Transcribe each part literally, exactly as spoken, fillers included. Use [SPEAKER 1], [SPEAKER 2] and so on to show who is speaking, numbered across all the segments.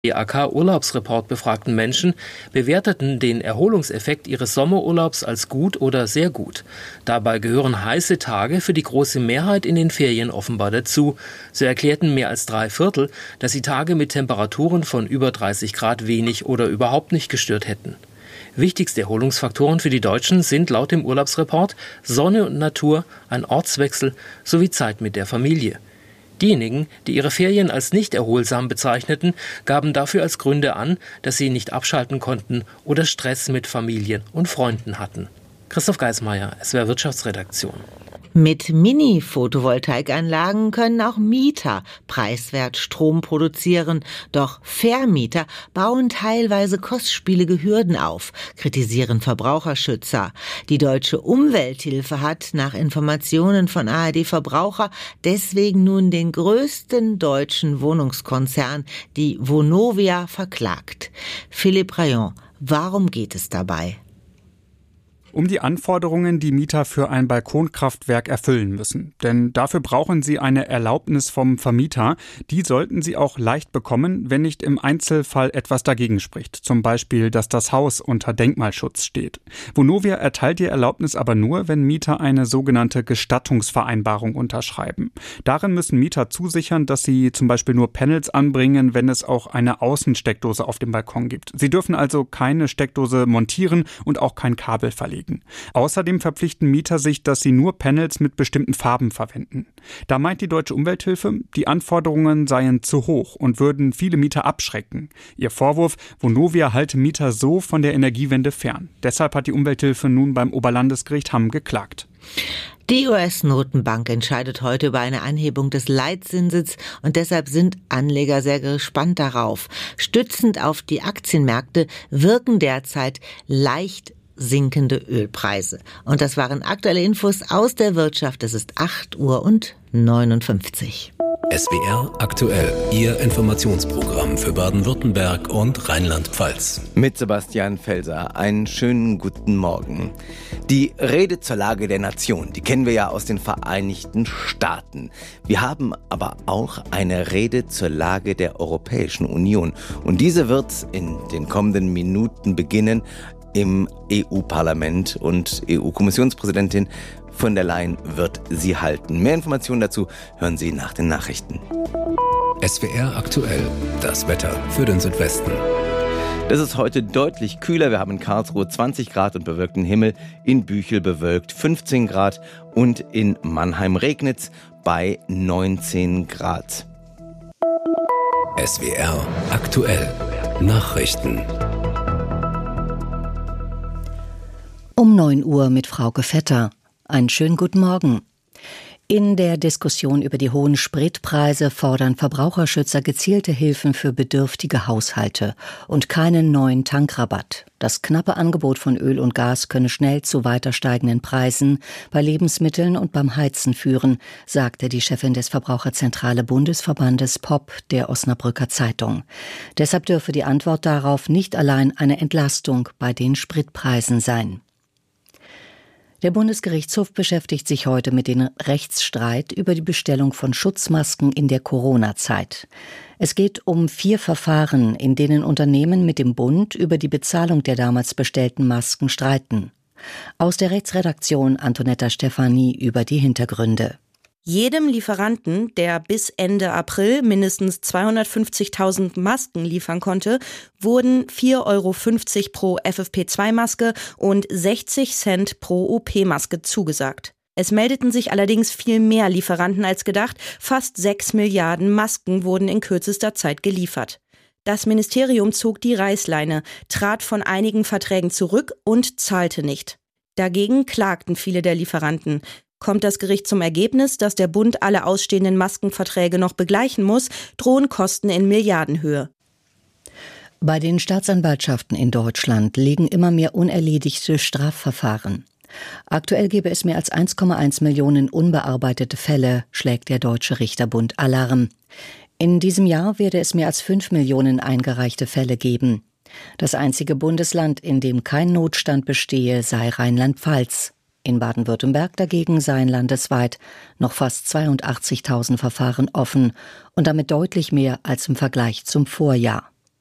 [SPEAKER 1] D A K-Urlaubsreport befragten Menschen bewerteten den Erholungseffekt ihres Sommerurlaubs als gut oder sehr gut. Dabei gehören heiße Tage für die große Mehrheit in den Ferien offenbar dazu. So erklärten mehr als drei Viertel, dass sie Tage mit Temperaturen von über dreißig Grad wenig oder überhaupt nicht gestört hätten. Wichtigste Erholungsfaktoren für die Deutschen sind laut dem Urlaubsreport Sonne und Natur, ein Ortswechsel sowie Zeit mit der Familie. Diejenigen, die ihre Ferien als nicht erholsam bezeichneten, gaben dafür als Gründe an, dass sie nicht abschalten konnten oder Stress mit Familien und Freunden hatten. Christoph Geismeier, S W R Wirtschaftsredaktion.
[SPEAKER 2] Mit Mini-Photovoltaikanlagen können auch Mieter preiswert Strom produzieren. Doch Vermieter bauen teilweise kostspielige Hürden auf, kritisieren Verbraucherschützer. Die Deutsche Umwelthilfe hat nach Informationen von A R D Verbraucher deswegen nun den größten deutschen Wohnungskonzern, die Vonovia, verklagt. Philipp Rayon, warum geht es dabei?
[SPEAKER 3] Um die Anforderungen, die Mieter für ein Balkonkraftwerk erfüllen müssen. Denn dafür brauchen sie eine Erlaubnis vom Vermieter. Die sollten sie auch leicht bekommen, wenn nicht im Einzelfall etwas dagegen spricht. Zum Beispiel, dass das Haus unter Denkmalschutz steht. Vonovia erteilt die Erlaubnis aber nur, wenn Mieter eine sogenannte Gestattungsvereinbarung unterschreiben. Darin müssen Mieter zusichern, dass sie zum Beispiel nur Panels anbringen, wenn es auch eine Außensteckdose auf dem Balkon gibt. Sie dürfen also keine Steckdose montieren und auch kein Kabel verlegen. Außerdem verpflichten Mieter sich, dass sie nur Panels mit bestimmten Farben verwenden. Da meint die Deutsche Umwelthilfe, die Anforderungen seien zu hoch und würden viele Mieter abschrecken. Ihr Vorwurf, Vonovia halte Mieter so von der Energiewende fern. Deshalb hat die Umwelthilfe nun beim Oberlandesgericht Hamm geklagt.
[SPEAKER 2] Die U S-Notenbank entscheidet heute über eine Anhebung des Leitzinses und deshalb sind Anleger sehr gespannt darauf. Stützend auf die Aktienmärkte wirken derzeit leicht sinkende Ölpreise. Und das waren aktuelle Infos aus der Wirtschaft. Es ist acht Uhr und neunundfünfzig.
[SPEAKER 4] S W R aktuell, Ihr Informationsprogramm für Baden-Württemberg und Rheinland-Pfalz.
[SPEAKER 5] Mit Sebastian Felser, einen schönen guten Morgen. Die Rede zur Lage der Nation, die kennen wir ja aus den Vereinigten Staaten. Wir haben aber auch eine Rede zur Lage der Europäischen Union. Und diese wird in den kommenden Minuten beginnen im E U-Parlament, und E U-Kommissionspräsidentin von der Leyen wird sie halten. Mehr Informationen dazu hören Sie nach den Nachrichten.
[SPEAKER 4] S W R aktuell, das Wetter für den Südwesten.
[SPEAKER 5] Das ist heute deutlich kühler. Wir haben in Karlsruhe zwanzig Grad und bewölkten Himmel, in Büchel bewölkt fünfzehn Grad und in Mannheim regnet's bei neunzehn Grad.
[SPEAKER 4] S W R aktuell, Nachrichten.
[SPEAKER 6] Um neun Uhr mit Frauke Vetter. Einen schönen guten Morgen. In der Diskussion über die hohen Spritpreise fordern Verbraucherschützer gezielte Hilfen für bedürftige Haushalte und keinen neuen Tankrabatt. Das knappe Angebot von Öl und Gas könne schnell zu weiter steigenden Preisen bei Lebensmitteln und beim Heizen führen, sagte die Chefin des Verbraucherzentrale Bundesverbandes P O P der Osnabrücker Zeitung. Deshalb dürfe die Antwort darauf nicht allein eine Entlastung bei den Spritpreisen sein. Der Bundesgerichtshof beschäftigt sich heute mit dem Rechtsstreit über die Bestellung von Schutzmasken in der Corona-Zeit. Es geht um vier Verfahren, in denen Unternehmen mit dem Bund über die Bezahlung der damals bestellten Masken streiten. Aus der Rechtsredaktion Antonetta Stefani über die Hintergründe.
[SPEAKER 7] Jedem Lieferanten, der bis Ende April mindestens zweihundertfünfzigtausend Masken liefern konnte, wurden vier Euro fünfzig pro F F P zwei Maske und sechzig Cent pro O P-Maske zugesagt. Es meldeten sich allerdings viel mehr Lieferanten als gedacht. Fast sechs Milliarden Masken wurden in kürzester Zeit geliefert. Das Ministerium zog die Reißleine, trat von einigen Verträgen zurück und zahlte nicht. Dagegen klagten viele der Lieferanten. Kommt das Gericht zum Ergebnis, dass der Bund alle ausstehenden Maskenverträge noch begleichen muss, drohen Kosten in Milliardenhöhe.
[SPEAKER 6] Bei den Staatsanwaltschaften in Deutschland liegen immer mehr unerledigte Strafverfahren. Aktuell gäbe es mehr als eins Komma eins Millionen unbearbeitete Fälle, schlägt der Deutsche Richterbund Alarm. In diesem Jahr werde es mehr als fünf Millionen eingereichte Fälle geben. Das einzige Bundesland, in dem kein Notstand bestehe, sei Rheinland-Pfalz. In Baden-Württemberg dagegen seien landesweit noch fast zweiundachtzigtausend Verfahren offen und damit deutlich mehr als im Vergleich zum Vorjahr.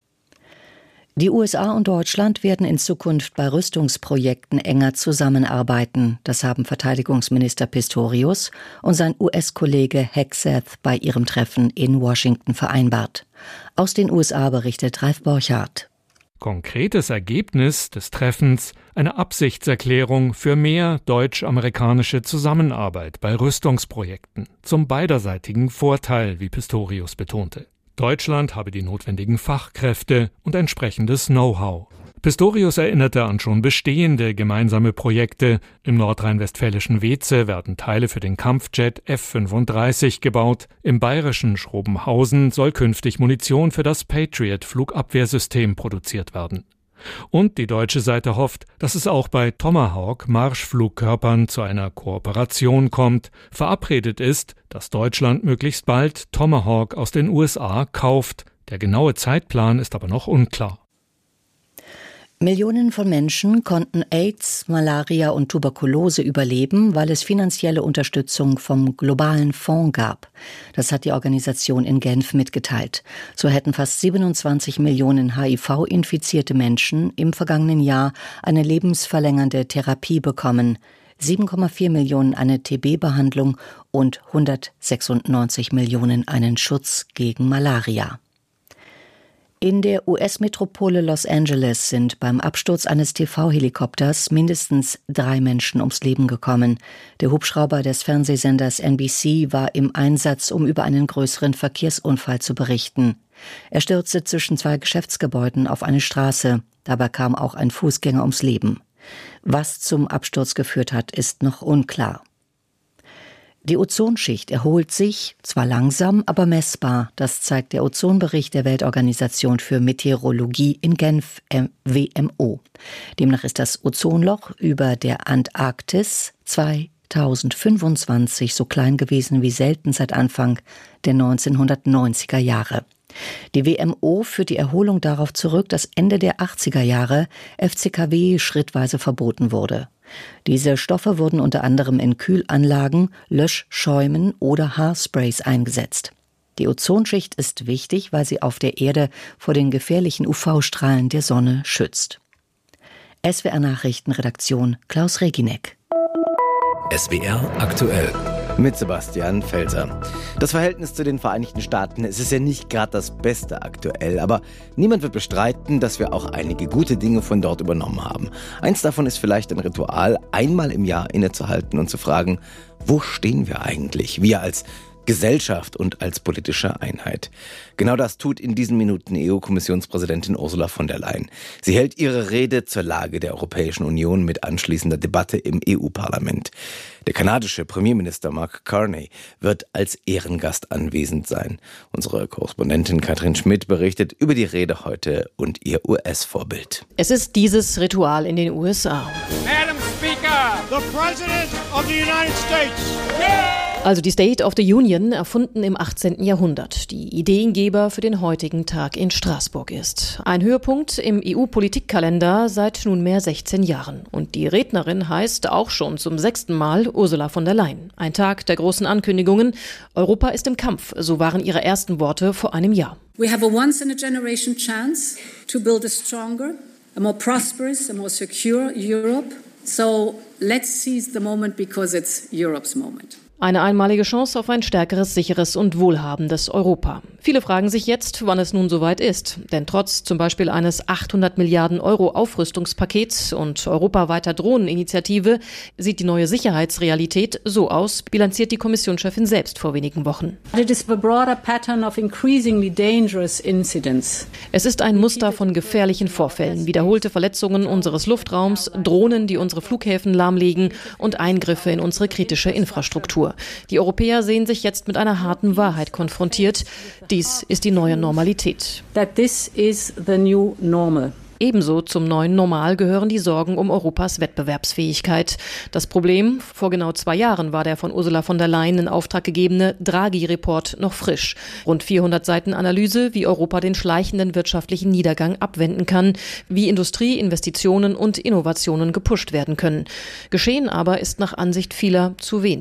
[SPEAKER 6] Die U S A und Deutschland werden in Zukunft bei Rüstungsprojekten enger zusammenarbeiten. Das haben Verteidigungsminister Pistorius und sein U S-Kollege Hegseth bei ihrem Treffen in Washington vereinbart. Aus den U S A berichtet Ralf Borchardt.
[SPEAKER 8] Konkretes Ergebnis des Treffens: eine Absichtserklärung für mehr deutsch-amerikanische Zusammenarbeit bei Rüstungsprojekten zum beiderseitigen Vorteil, wie Pistorius betonte. Deutschland habe die notwendigen Fachkräfte und entsprechendes Know-how. Pistorius erinnerte an schon bestehende gemeinsame Projekte. Im nordrhein-westfälischen Weeze werden Teile für den Kampfjet F fünfunddreißig gebaut. Im bayerischen Schrobenhausen soll künftig Munition für das Patriot-Flugabwehrsystem produziert werden. Und die deutsche Seite hofft, dass es auch bei Tomahawk-Marschflugkörpern zu einer Kooperation kommt. Verabredet ist, dass Deutschland möglichst bald Tomahawk aus den U S A kauft. Der genaue Zeitplan ist aber noch unklar.
[SPEAKER 6] Millionen von Menschen konnten AIDS, Malaria und Tuberkulose überleben, weil es finanzielle Unterstützung vom globalen Fonds gab. Das hat die Organisation in Genf mitgeteilt. So hätten fast siebenundzwanzig Millionen H I V-infizierte Menschen im vergangenen Jahr eine lebensverlängernde Therapie bekommen, sieben Komma vier Millionen eine T B-Behandlung und hundertsechsundneunzig Millionen einen Schutz gegen Malaria. In der U S-Metropole Los Angeles sind beim Absturz eines T V-Helikopters mindestens drei Menschen ums Leben gekommen. Der Hubschrauber des Fernsehsenders N B C war im Einsatz, um über einen größeren Verkehrsunfall zu berichten. Er stürzte zwischen zwei Geschäftsgebäuden auf eine Straße. Dabei kam auch ein Fußgänger ums Leben. Was zum Absturz geführt hat, ist noch unklar. Die Ozonschicht erholt sich, zwar langsam, aber messbar. Das zeigt der Ozonbericht der Weltorganisation für Meteorologie in Genf, W M O. Demnach ist das Ozonloch über der Antarktis zweitausendfünfundzwanzig so klein gewesen wie selten seit Anfang der neunzehnhundertneunziger Jahre. Die W M O führt die Erholung darauf zurück, dass Ende der achtziger Jahre F C K W schrittweise verboten wurde. Diese Stoffe wurden unter anderem in Kühlanlagen, Löschschäumen oder Haarsprays eingesetzt. Die Ozonschicht ist wichtig, weil sie auf der Erde vor den gefährlichen U V-Strahlen der Sonne schützt. S W R-Nachrichtenredaktion Klaus Reginek.
[SPEAKER 4] S W R aktuell.
[SPEAKER 5] Mit Sebastian Felser. Das Verhältnis zu den Vereinigten Staaten, es ist ja nicht gerade das Beste aktuell, aber niemand wird bestreiten, dass wir auch einige gute Dinge von dort übernommen haben. Eins davon ist vielleicht ein Ritual, einmal im Jahr innezuhalten und zu fragen, wo stehen wir eigentlich? Wir als Gesellschaft und als politische Einheit. Genau das tut in diesen Minuten E U-Kommissionspräsidentin Ursula von der Leyen. Sie hält ihre Rede zur Lage der Europäischen Union mit anschließender Debatte im E U-Parlament. Der kanadische Premierminister Mark Carney wird als Ehrengast anwesend sein. Unsere Korrespondentin Katrin Schmidt berichtet über die Rede heute und ihr U S-Vorbild.
[SPEAKER 9] Es ist dieses Ritual in den U S A.
[SPEAKER 10] Madam Speaker, the President of the United States. Yeah!
[SPEAKER 9] Also die State of the Union, erfunden im achtzehnten Jahrhundert, die Ideengeber für den heutigen Tag in Straßburg ist. Ein Höhepunkt im E U-Politikkalender seit nunmehr sechzehn Jahren. Und die Rednerin heißt auch schon zum sechsten Mal Ursula von der Leyen. Ein Tag der großen Ankündigungen. Europa ist im Kampf, so waren ihre ersten Worte vor einem Jahr.
[SPEAKER 11] We have a once-in-a-generation chance to build a stronger, a more prosperous, a more secure Europe. So let's seize the moment because it's Europe's moment.
[SPEAKER 9] Eine einmalige Chance auf ein stärkeres, sicheres und wohlhabendes Europa. Viele fragen sich jetzt, wann es nun soweit ist. Denn trotz zum Beispiel eines achthundert Milliarden Euro Aufrüstungspakets und europaweiter Drohneninitiative sieht die neue Sicherheitsrealität so aus, bilanziert die Kommissionschefin selbst vor wenigen Wochen.
[SPEAKER 11] It is a broader pattern of increasingly dangerous incidents.
[SPEAKER 9] Es ist ein Muster von gefährlichen Vorfällen, wiederholte Verletzungen unseres Luftraums, Drohnen, die unsere Flughäfen lahmlegen und Eingriffe in unsere kritische Infrastruktur. Die Europäer sehen sich jetzt mit einer harten Wahrheit konfrontiert. Dies ist die neue Normalität.
[SPEAKER 11] That this is the new normal.
[SPEAKER 9] Ebenso zum neuen Normal gehören die Sorgen um Europas Wettbewerbsfähigkeit. Das Problem, vor genau zwei Jahren war der von Ursula von der Leyen in Auftrag gegebene Draghi-Report noch frisch. Rund vierhundert Seiten Analyse, wie Europa den schleichenden wirtschaftlichen Niedergang abwenden kann, wie Industrie, Investitionen und Innovationen gepusht werden können. Geschehen aber ist nach Ansicht vieler zu wenig.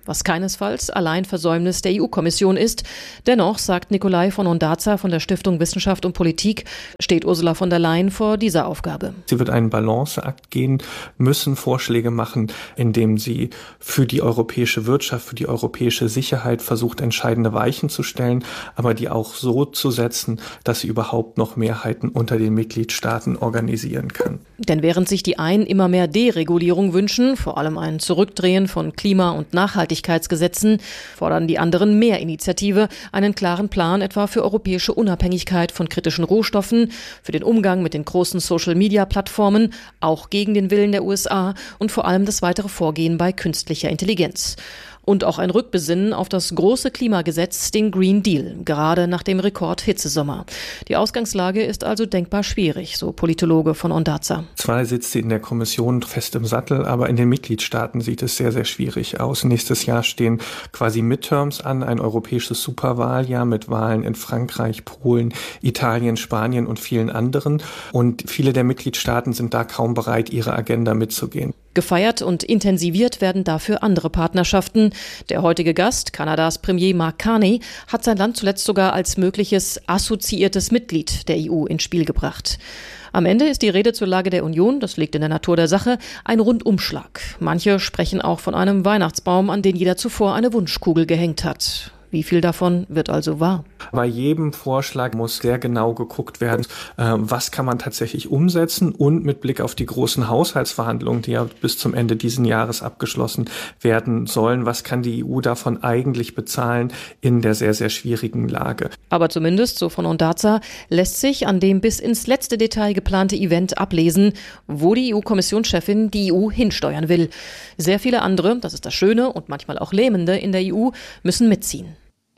[SPEAKER 9] was keinesfalls allein Versäumnis der E U-Kommission ist. Dennoch, sagt Nikolai von Ondarza von der Stiftung Wissenschaft und Politik, steht Ursula von der Leyen vor dieser Aufgabe.
[SPEAKER 12] Sie wird einen Balanceakt gehen müssen, Vorschläge machen, indem sie für die europäische Wirtschaft, für die europäische Sicherheit versucht, entscheidende Weichen zu stellen, aber die auch so zu setzen, dass sie überhaupt noch Mehrheiten unter den Mitgliedstaaten organisieren kann.
[SPEAKER 9] Denn während sich die einen immer mehr Deregulierung wünschen, vor allem ein Zurückdrehen von Klima- und Nachhaltigkeitsgesetzen, fordern die anderen mehr Initiative, einen klaren Plan etwa für europäische Unabhängigkeit von kritischen Rohstoffen, für den Umgang mit den großen Social-Media-Plattformen, auch gegen den Willen der U S A und vor allem das weitere Vorgehen bei künstlicher Intelligenz. Und auch ein Rückbesinnen auf das große Klimagesetz, den Green Deal, gerade nach dem Rekord-Hitzesommer. Die Ausgangslage ist also denkbar schwierig, so Politologe von Ondarza.
[SPEAKER 12] Zwar sitzt sie in der Kommission fest im Sattel, aber in den Mitgliedstaaten sieht es sehr, sehr schwierig aus. Nächstes Jahr stehen quasi Midterms an, ein europäisches Superwahljahr mit Wahlen in Frankreich, Polen, Italien, Spanien und vielen anderen. Und viele der Mitgliedstaaten sind da kaum bereit, ihre Agenda mitzugehen.
[SPEAKER 9] Gefeiert und intensiviert werden dafür andere Partnerschaften. Der heutige Gast, Kanadas Premier Mark Carney, hat sein Land zuletzt sogar als mögliches assoziiertes Mitglied der E U ins Spiel gebracht. Am Ende ist die Rede zur Lage der Union, das liegt in der Natur der Sache, ein Rundumschlag. Manche sprechen auch von einem Weihnachtsbaum, an den jeder zuvor eine Wunschkugel gehängt hat. Wie viel davon wird also wahr?
[SPEAKER 12] Bei jedem Vorschlag muss sehr genau geguckt werden, äh, was kann man tatsächlich umsetzen, und mit Blick auf die großen Haushaltsverhandlungen, die ja bis zum Ende dieses Jahres abgeschlossen werden sollen, was kann die E U davon eigentlich bezahlen in der sehr, sehr schwierigen Lage.
[SPEAKER 9] Aber zumindest, so von Ondarza, lässt sich an dem bis ins letzte Detail geplante Event ablesen, wo die E U-Kommissionschefin die E U hinsteuern will. Sehr viele andere, das ist das Schöne und manchmal auch Lähmende in der E U, müssen mitziehen.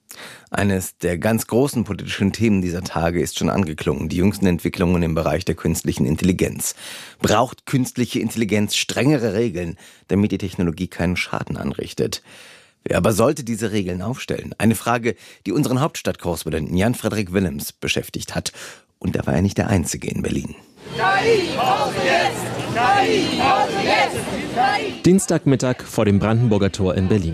[SPEAKER 5] Eines der ganz großen politischen Themen dieser Tage ist schon angeklungen: die jüngsten Entwicklungen im Bereich der künstlichen Intelligenz. Braucht künstliche Intelligenz strengere Regeln, damit die Technologie keinen Schaden anrichtet? Wer aber sollte diese Regeln aufstellen? Eine Frage, die unseren Hauptstadtkorrespondenten Jan-Frederik Willems beschäftigt hat. Und da war er nicht der Einzige in Berlin.
[SPEAKER 13] K I brauchen wir jetzt! K I brauchen wir jetzt! K I!
[SPEAKER 14] Dienstagmittag vor dem Brandenburger Tor in Berlin.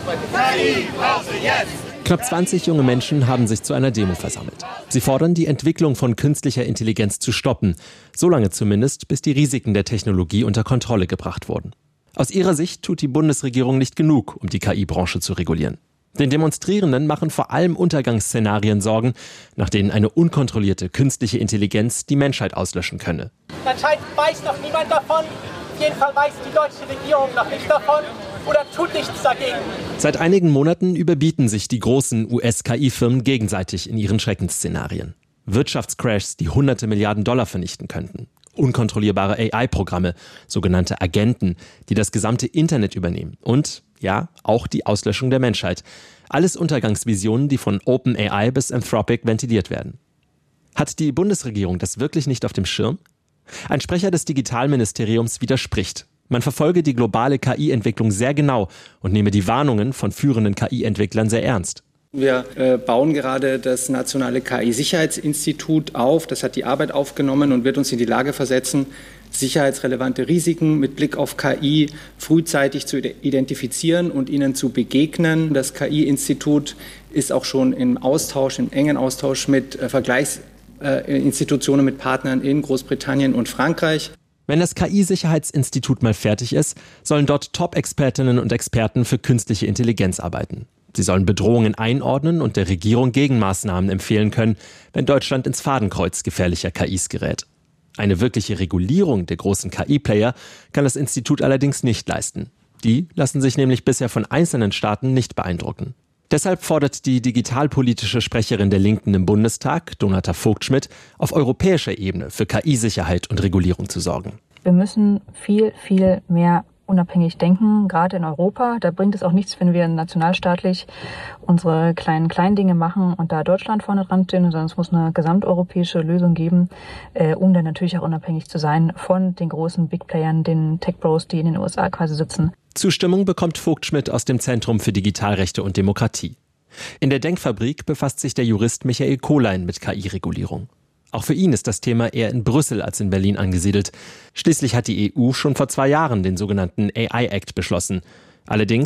[SPEAKER 13] K I brauchen wir jetzt!
[SPEAKER 14] Knapp zwanzig junge Menschen haben sich zu einer Demo versammelt. Sie fordern, die Entwicklung von künstlicher Intelligenz zu stoppen. Solange zumindest, bis die Risiken der Technologie unter Kontrolle gebracht wurden. Aus ihrer Sicht tut die Bundesregierung nicht genug, um die K I-Branche zu regulieren. Den Demonstrierenden machen vor allem Untergangsszenarien Sorgen, nach denen eine unkontrollierte künstliche Intelligenz die Menschheit auslöschen könne.
[SPEAKER 15] Anscheinend weiß noch niemand davon. Auf jeden Fall weiß die deutsche Regierung noch nichts davon oder tut nichts dagegen.
[SPEAKER 14] Seit einigen Monaten überbieten sich die großen U S-K I-Firmen gegenseitig in ihren Schreckensszenarien. Wirtschaftscrashs, die hunderte Milliarden Dollar vernichten könnten. Unkontrollierbare A I-Programme, sogenannte Agenten, die das gesamte Internet übernehmen. Und, ja, auch die Auslöschung der Menschheit. Alles Untergangsvisionen, die von OpenAI bis Anthropic ventiliert werden. Hat die Bundesregierung das wirklich nicht auf dem Schirm? Ein Sprecher des Digitalministeriums widerspricht. Man verfolge die globale K I-Entwicklung sehr genau und nehme die Warnungen von führenden K I-Entwicklern sehr ernst.
[SPEAKER 16] Wir äh, bauen gerade das nationale K I-Sicherheitsinstitut auf. Das hat die Arbeit aufgenommen und wird uns in die Lage versetzen, sicherheitsrelevante Risiken mit Blick auf K I frühzeitig zu identifizieren und ihnen zu begegnen. Das K I-Institut ist auch schon im Austausch, im engen Austausch mit äh, Vergleichsinstitutionen, mit Partnern in Großbritannien und Frankreich.
[SPEAKER 14] Wenn das K I-Sicherheitsinstitut mal fertig ist, sollen dort Top-Expertinnen und Experten für künstliche Intelligenz arbeiten. Sie sollen Bedrohungen einordnen und der Regierung Gegenmaßnahmen empfehlen können, wenn Deutschland ins Fadenkreuz gefährlicher K Is gerät. Eine wirkliche Regulierung der großen K I-Player kann das Institut allerdings nicht leisten. Die lassen sich nämlich bisher von einzelnen Staaten nicht beeindrucken. Deshalb fordert die digitalpolitische Sprecherin der Linken im Bundestag, Donata Vogt-Schmidt, auf europäischer Ebene für K I-Sicherheit und Regulierung zu sorgen.
[SPEAKER 17] Wir müssen viel, viel mehr unabhängig denken, gerade in Europa. Da bringt es auch nichts, wenn wir nationalstaatlich unsere kleinen, kleinen Dinge machen und da Deutschland vorne dran stehen, sondern es muss eine gesamteuropäische Lösung geben, äh, um dann natürlich auch unabhängig zu sein von den großen Big Playern, den Tech Bros, die in den U S A quasi sitzen.
[SPEAKER 14] Zustimmung bekommt Vogt-Schmidt aus dem Zentrum für Digitalrechte und Demokratie. In der Denkfabrik befasst sich der Jurist Michael Kohlein mit K I-Regulierung. Auch für ihn ist das Thema eher in Brüssel als in Berlin angesiedelt. Schließlich hat die E U schon vor zwei Jahren den sogenannten A I-Act beschlossen. Allerdings,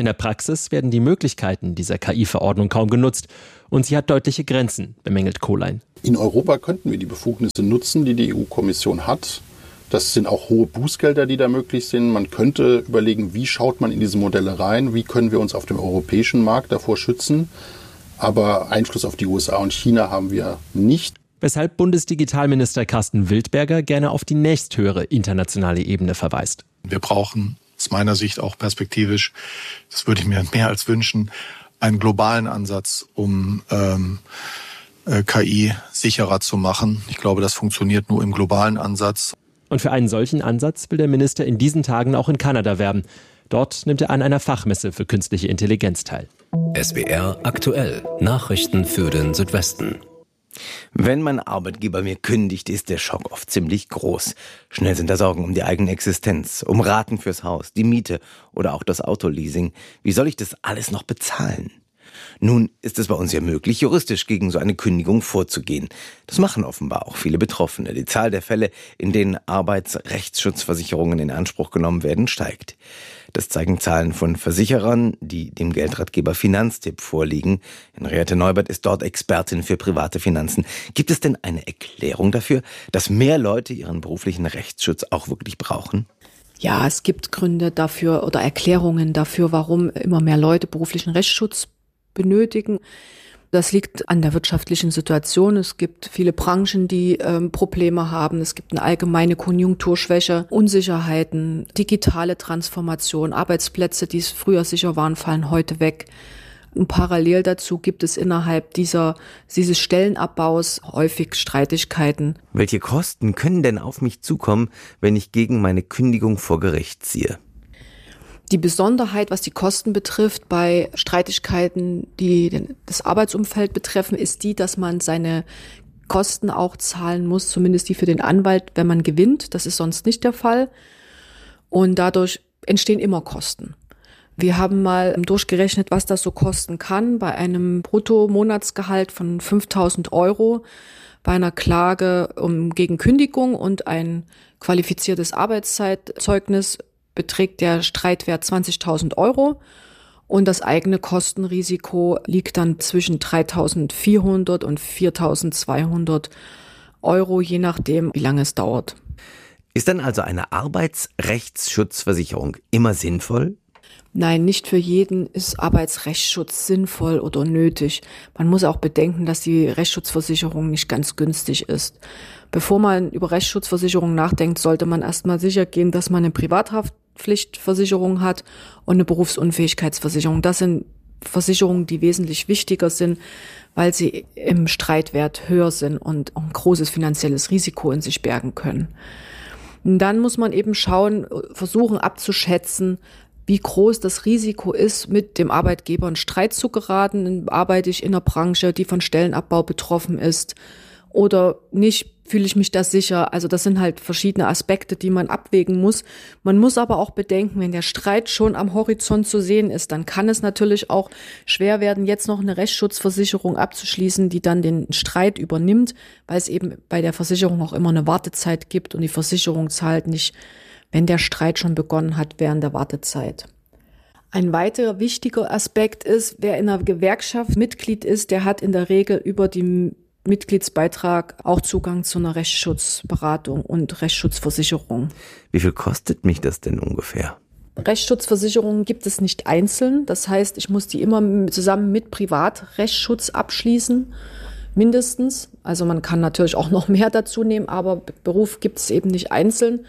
[SPEAKER 14] In der Praxis werden die Möglichkeiten dieser K I-Verordnung kaum genutzt und sie hat deutliche Grenzen, bemängelt Kohlein.
[SPEAKER 18] In Europa könnten wir die Befugnisse nutzen, die die E U-Kommission hat. Das sind auch hohe Bußgelder, die da möglich sind. Man könnte überlegen, wie schaut man in diese Modelle rein, wie können wir uns auf dem europäischen Markt davor schützen. Aber Einfluss auf die U S A und China haben wir nicht.
[SPEAKER 14] Weshalb Bundesdigitalminister Carsten Wildberger gerne auf die nächsthöhere internationale Ebene verweist.
[SPEAKER 19] Wir brauchen aus meiner Sicht auch perspektivisch, das würde ich mir mehr als wünschen, einen globalen Ansatz, um ähm, äh, K I sicherer zu machen. Ich glaube, das funktioniert nur im globalen Ansatz.
[SPEAKER 14] Und für einen solchen Ansatz will der Minister in diesen Tagen auch in Kanada werben. Dort nimmt er an einer Fachmesse für künstliche Intelligenz teil.
[SPEAKER 4] S W R aktuell. Nachrichten für den Südwesten.
[SPEAKER 5] Wenn mein Arbeitgeber mir kündigt, ist der Schock oft ziemlich groß. Schnell sind da Sorgen um die eigene Existenz, um Raten fürs Haus, die Miete oder auch das Autoleasing. Wie soll ich das alles noch bezahlen? Nun ist es bei uns ja möglich, juristisch gegen so eine Kündigung vorzugehen. Das machen offenbar auch viele Betroffene. Die Zahl der Fälle, in denen Arbeitsrechtsschutzversicherungen in Anspruch genommen werden, steigt. Das zeigen Zahlen von Versicherern, die dem Geldratgeber Finanztipp vorliegen. Henriette Neubert ist dort Expertin für private Finanzen. Gibt es denn eine Erklärung dafür, dass mehr Leute ihren beruflichen Rechtsschutz auch wirklich brauchen?
[SPEAKER 9] Ja, es gibt Gründe dafür oder Erklärungen dafür, warum immer mehr Leute beruflichen Rechtsschutz benötigen. Das liegt an der wirtschaftlichen Situation. Es gibt viele Branchen, die ähm, Probleme haben. Es gibt eine allgemeine Konjunkturschwäche, Unsicherheiten, digitale Transformation, Arbeitsplätze, die früher sicher waren, fallen heute weg. Und parallel dazu gibt es innerhalb dieser, dieses Stellenabbaus häufig Streitigkeiten.
[SPEAKER 5] Welche Kosten können denn auf mich zukommen, wenn ich gegen meine Kündigung vor Gericht ziehe?
[SPEAKER 9] Die Besonderheit, was die Kosten betrifft, bei Streitigkeiten, die das Arbeitsumfeld betreffen, ist die, dass man seine Kosten auch zahlen muss, zumindest die für den Anwalt, wenn man gewinnt. Das ist sonst nicht der Fall. Und dadurch entstehen immer Kosten. Wir haben mal durchgerechnet, was das so kosten kann bei einem Bruttomonatsgehalt von fünftausend Euro, bei einer Klage um gegen Kündigung und ein qualifiziertes Arbeitszeitzeugnis beträgt der Streitwert zwanzigtausend Euro und das eigene Kostenrisiko liegt dann zwischen dreitausendvierhundert und viertausendzweihundert Euro, je nachdem, wie lange es dauert.
[SPEAKER 5] Ist dann also eine Arbeitsrechtsschutzversicherung immer sinnvoll?
[SPEAKER 9] Nein, nicht für jeden ist Arbeitsrechtsschutz sinnvoll oder nötig. Man muss auch bedenken, dass die Rechtsschutzversicherung nicht ganz günstig ist. Bevor man über Rechtsschutzversicherung nachdenkt, sollte man erstmal sicher gehen, dass man eine Privathaftpflichtversicherung hat und eine Berufsunfähigkeitsversicherung. Das sind Versicherungen, die wesentlich wichtiger sind, weil sie im Streitwert höher sind und ein großes finanzielles Risiko in sich bergen können. Und dann muss man eben schauen, versuchen abzuschätzen, wie groß das Risiko ist, mit dem Arbeitgeber in Streit zu geraten. Arbeite ich in einer Branche, die von Stellenabbau betroffen ist oder nicht, fühle ich mich da sicher? Also das sind halt verschiedene Aspekte, die man abwägen muss. Man muss aber auch bedenken, wenn der Streit schon am Horizont zu sehen ist, dann kann es natürlich auch schwer werden, jetzt noch eine Rechtsschutzversicherung abzuschließen, die dann den Streit übernimmt, weil es eben bei der Versicherung auch immer eine Wartezeit gibt und die Versicherung zahlt nicht, wenn der Streit schon begonnen hat, während der Wartezeit. Ein weiterer wichtiger Aspekt ist, wer in einer Gewerkschaft Mitglied ist, der hat in der Regel über den Mitgliedsbeitrag auch Zugang zu einer Rechtsschutzberatung und Rechtsschutzversicherung.
[SPEAKER 5] Wie viel kostet mich das denn ungefähr?
[SPEAKER 9] Rechtsschutzversicherungen gibt es nicht einzeln. Das heißt, ich muss die immer zusammen mit Privatrechtsschutz abschließen, mindestens. Also man kann natürlich auch noch mehr dazu nehmen, aber Beruf gibt es eben nicht einzeln.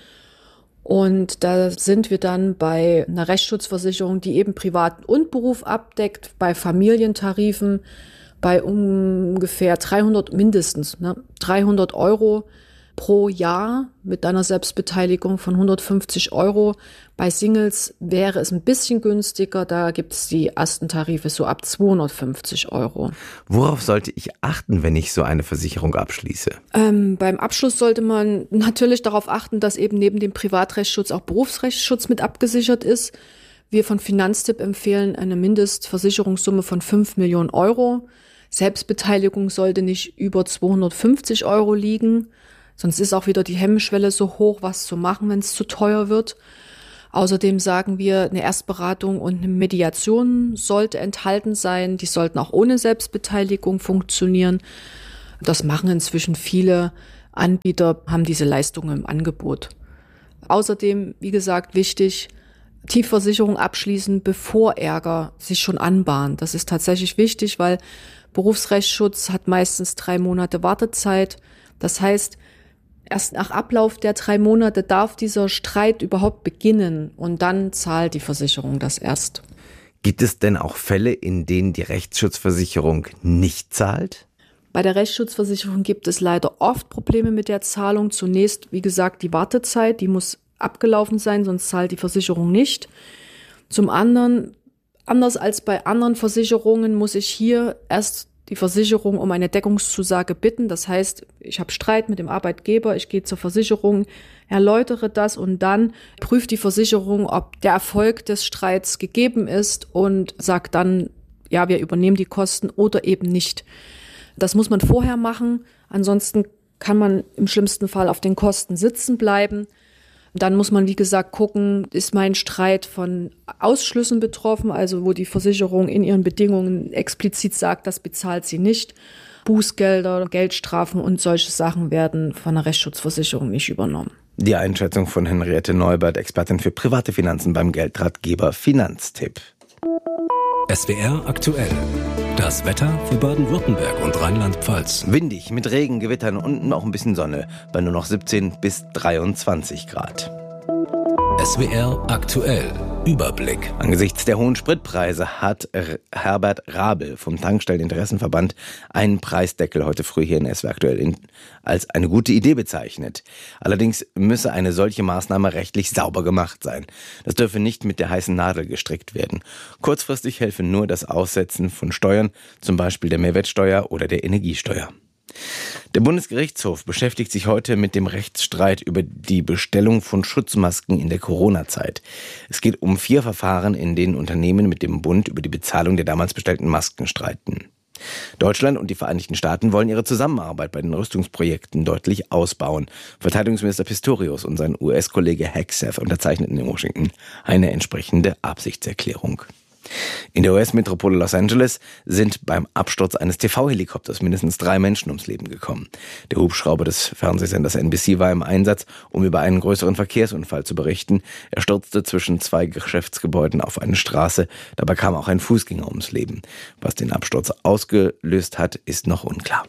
[SPEAKER 9] Und da sind wir dann bei einer Rechtsschutzversicherung, die eben Privat und Beruf abdeckt, bei Familientarifen, bei ungefähr dreihundert mindestens, ne, dreihundert Euro pro Jahr mit einer Selbstbeteiligung von hundertfünfzig Euro. Bei Singles wäre es ein bisschen günstiger, da gibt es die ersten Tarife so ab zweihundertfünfzig Euro.
[SPEAKER 5] Worauf sollte ich achten, wenn ich so eine Versicherung abschließe?
[SPEAKER 9] Ähm, beim Abschluss sollte man natürlich darauf achten, dass eben neben dem Privatrechtsschutz auch Berufsrechtsschutz mit abgesichert ist. Wir von Finanztipp empfehlen eine Mindestversicherungssumme von fünf Millionen Euro. Selbstbeteiligung sollte nicht über zweihundertfünfzig Euro liegen. Sonst ist auch wieder die Hemmschwelle so hoch, was zu machen, wenn es zu teuer wird. Außerdem sagen wir, eine Erstberatung und eine Mediation sollte enthalten sein. Die sollten auch ohne Selbstbeteiligung funktionieren. Das machen inzwischen viele Anbieter, haben diese Leistungen im Angebot. Außerdem, wie gesagt, wichtig, Tiefversicherung abschließen, bevor Ärger sich schon anbahnt. Das ist tatsächlich wichtig, weil Berufsrechtsschutz hat meistens drei Monate Wartezeit. Das heißt, erst nach Ablauf der drei Monate darf dieser Streit überhaupt beginnen und dann zahlt die Versicherung das erst.
[SPEAKER 5] Gibt es denn auch Fälle, in denen die Rechtsschutzversicherung nicht zahlt?
[SPEAKER 9] Bei der Rechtsschutzversicherung gibt es leider oft Probleme mit der Zahlung. Zunächst, wie gesagt, die Wartezeit, die muss abgelaufen sein, sonst zahlt die Versicherung nicht. Zum anderen, anders als bei anderen Versicherungen, muss ich hier erst die Versicherung um eine Deckungszusage bitten. Das heißt, ich habe Streit mit dem Arbeitgeber, ich gehe zur Versicherung, erläutere das und dann prüft die Versicherung, ob der Erfolg des Streits gegeben ist und sagt dann, ja, wir übernehmen die Kosten oder eben nicht. Das muss man vorher machen, ansonsten kann man im schlimmsten Fall auf den Kosten sitzen bleiben. Dann muss man, wie gesagt, gucken, ist mein Streit von Ausschlüssen betroffen, also wo die Versicherung in ihren Bedingungen explizit sagt, das bezahlt sie nicht. Bußgelder, Geldstrafen und solche Sachen werden von der Rechtsschutzversicherung nicht übernommen.
[SPEAKER 5] Die Einschätzung von Henriette Neubert, Expertin für private Finanzen beim Geldratgeber Finanztipp.
[SPEAKER 4] S W R aktuell. Das Wetter für Baden-Württemberg und Rheinland-Pfalz.
[SPEAKER 5] Windig mit Regen, Gewittern und noch ein bisschen Sonne bei nur noch siebzehn bis dreiundzwanzig Grad.
[SPEAKER 4] S W R aktuell. Überblick.
[SPEAKER 5] Angesichts der hohen Spritpreise hat R- Herbert Rabel vom Tankstelleninteressenverband einen Preisdeckel heute früh hier in S W R aktuell in, als eine gute Idee bezeichnet. Allerdings müsse eine solche Maßnahme rechtlich sauber gemacht sein. Das dürfe nicht mit der heißen Nadel gestrickt werden. Kurzfristig helfe nur das Aussetzen von Steuern, zum Beispiel der Mehrwertsteuer oder der Energiesteuer. Der Bundesgerichtshof beschäftigt sich heute mit dem Rechtsstreit über die Bestellung von Schutzmasken in der Corona-Zeit. Es geht um vier Verfahren, in denen Unternehmen mit dem Bund über die Bezahlung der damals bestellten Masken streiten. Deutschland und die Vereinigten Staaten wollen ihre Zusammenarbeit bei den Rüstungsprojekten deutlich ausbauen. Verteidigungsminister Pistorius und sein U S-Kollege Hegseth unterzeichneten in Washington eine entsprechende Absichtserklärung. In der U S-Metropole Los Angeles sind beim Absturz eines T V-Helikopters mindestens drei Menschen ums Leben gekommen. Der Hubschrauber des Fernsehsenders N B C war im Einsatz, um über einen größeren Verkehrsunfall zu berichten. Er stürzte zwischen zwei Geschäftsgebäuden auf eine Straße. Dabei kam auch ein Fußgänger ums Leben. Was den Absturz ausgelöst hat, ist noch unklar.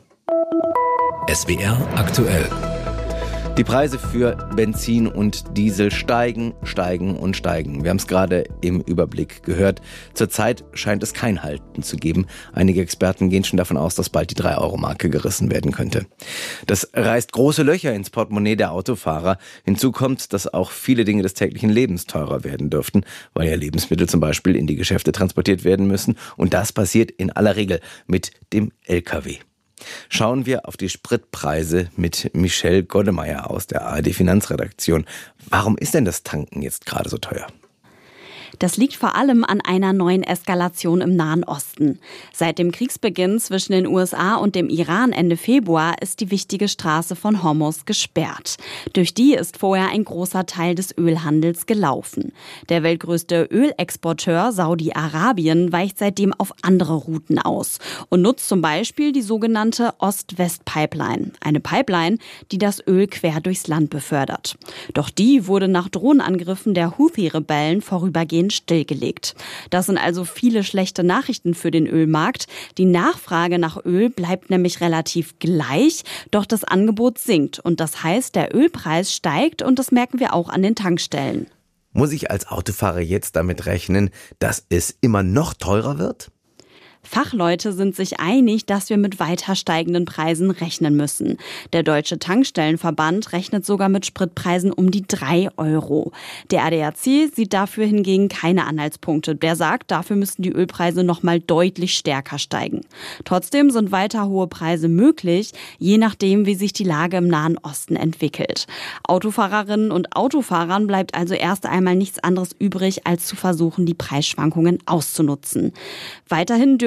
[SPEAKER 4] S W R aktuell.
[SPEAKER 5] Die Preise für Benzin und Diesel steigen, steigen und steigen. Wir haben es gerade im Überblick gehört. Zurzeit scheint es kein Halten zu geben. Einige Experten gehen schon davon aus, dass bald die drei Euro Marke gerissen werden könnte. Das reißt große Löcher ins Portemonnaie der Autofahrer. Hinzu kommt, dass auch viele Dinge des täglichen Lebens teurer werden dürften, weil ja Lebensmittel zum Beispiel in die Geschäfte transportiert werden müssen. Und das passiert in aller Regel mit dem L K W. Schauen wir auf die Spritpreise mit Michelle Goddemeyer aus der A R D Finanzredaktion. Warum ist denn das Tanken jetzt gerade so teuer?
[SPEAKER 20] Das liegt vor allem an einer neuen Eskalation im Nahen Osten. Seit dem Kriegsbeginn zwischen den U S A und dem Iran Ende Februar ist die wichtige Straße von Hormuz gesperrt. Durch die ist vorher ein großer Teil des Ölhandels gelaufen. Der weltgrößte Ölexporteur Saudi-Arabien weicht seitdem auf andere Routen aus und nutzt zum Beispiel die sogenannte Ost-West-Pipeline. Eine Pipeline, die das Öl quer durchs Land befördert. Doch die wurde nach Drohnenangriffen der Houthi-Rebellen vorübergehend stillgelegt. Das sind also viele schlechte Nachrichten für den Ölmarkt. Die Nachfrage nach Öl bleibt nämlich relativ gleich, doch das Angebot sinkt. Und das heißt, der Ölpreis steigt und das merken wir auch an den Tankstellen.
[SPEAKER 5] Muss ich als Autofahrer jetzt damit rechnen, dass es immer noch teurer wird?
[SPEAKER 20] Fachleute sind sich einig, dass wir mit weiter steigenden Preisen rechnen müssen. Der Deutsche Tankstellenverband rechnet sogar mit Spritpreisen um die drei Euro. Der A D A C sieht dafür hingegen keine Anhaltspunkte. Der sagt, dafür müssten die Ölpreise noch mal deutlich stärker steigen. Trotzdem sind weiter hohe Preise möglich, je nachdem, wie sich die Lage im Nahen Osten entwickelt. Autofahrerinnen und Autofahrern bleibt also erst einmal nichts anderes übrig, als zu versuchen, die Preisschwankungen auszunutzen. Weiterhin dürfen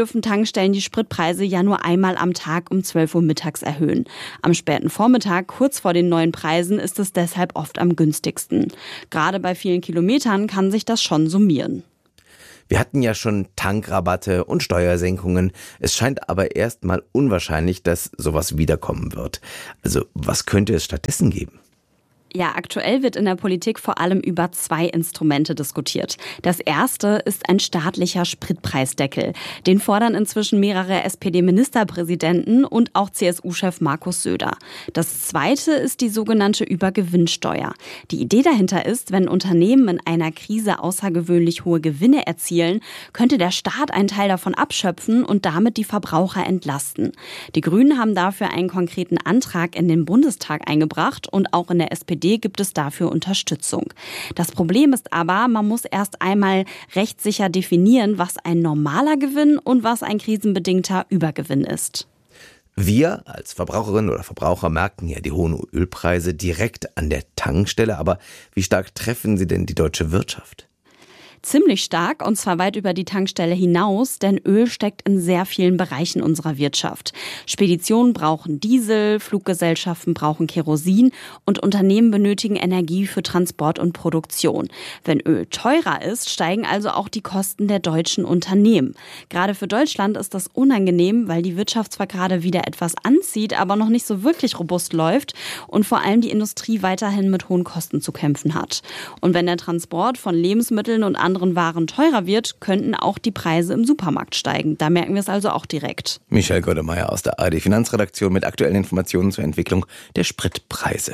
[SPEAKER 20] dürfen Tankstellen die Spritpreise ja nur einmal am Tag um zwölf Uhr mittags erhöhen. Am späten Vormittag, kurz vor den neuen Preisen, ist es deshalb oft am günstigsten. Gerade bei vielen Kilometern kann sich das schon summieren.
[SPEAKER 5] Wir hatten ja schon Tankrabatte und Steuersenkungen. Es scheint aber erstmal unwahrscheinlich, dass sowas wiederkommen wird. Also was könnte es stattdessen geben?
[SPEAKER 20] Ja, aktuell wird in der Politik vor allem über zwei Instrumente diskutiert. Das erste ist ein staatlicher Spritpreisdeckel. Den fordern inzwischen mehrere S P D-Ministerpräsidenten und auch C S U-Chef Markus Söder. Das zweite ist die sogenannte Übergewinnsteuer. Die Idee dahinter ist, wenn Unternehmen in einer Krise außergewöhnlich hohe Gewinne erzielen, könnte der Staat einen Teil davon abschöpfen und damit die Verbraucher entlasten. Die Grünen haben dafür einen konkreten Antrag in den Bundestag eingebracht und auch in der S P D gibt es dafür Unterstützung. Das Problem ist aber, man muss erst einmal rechtssicher definieren, was ein normaler Gewinn und was ein krisenbedingter Übergewinn ist.
[SPEAKER 5] Wir als Verbraucherinnen oder Verbraucher merken ja die hohen Ölpreise direkt an der Tankstelle. Aber wie stark treffen sie denn die deutsche Wirtschaft?
[SPEAKER 20] Ziemlich stark, und zwar weit über die Tankstelle hinaus, denn Öl steckt in sehr vielen Bereichen unserer Wirtschaft. Speditionen brauchen Diesel, Fluggesellschaften brauchen Kerosin und Unternehmen benötigen Energie für Transport und Produktion. Wenn Öl teurer ist, steigen also auch die Kosten der deutschen Unternehmen. Gerade für Deutschland ist das unangenehm, weil die Wirtschaft zwar gerade wieder etwas anzieht, aber noch nicht so wirklich robust läuft und vor allem die Industrie weiterhin mit hohen Kosten zu kämpfen hat. Und wenn der Transport von Lebensmitteln und anderen Waren teurer wird, könnten auch die Preise im Supermarkt steigen. Da merken wir es also auch direkt.
[SPEAKER 5] Michelle Godemeyer aus der A R D Finanzredaktion mit aktuellen Informationen zur Entwicklung der Spritpreise.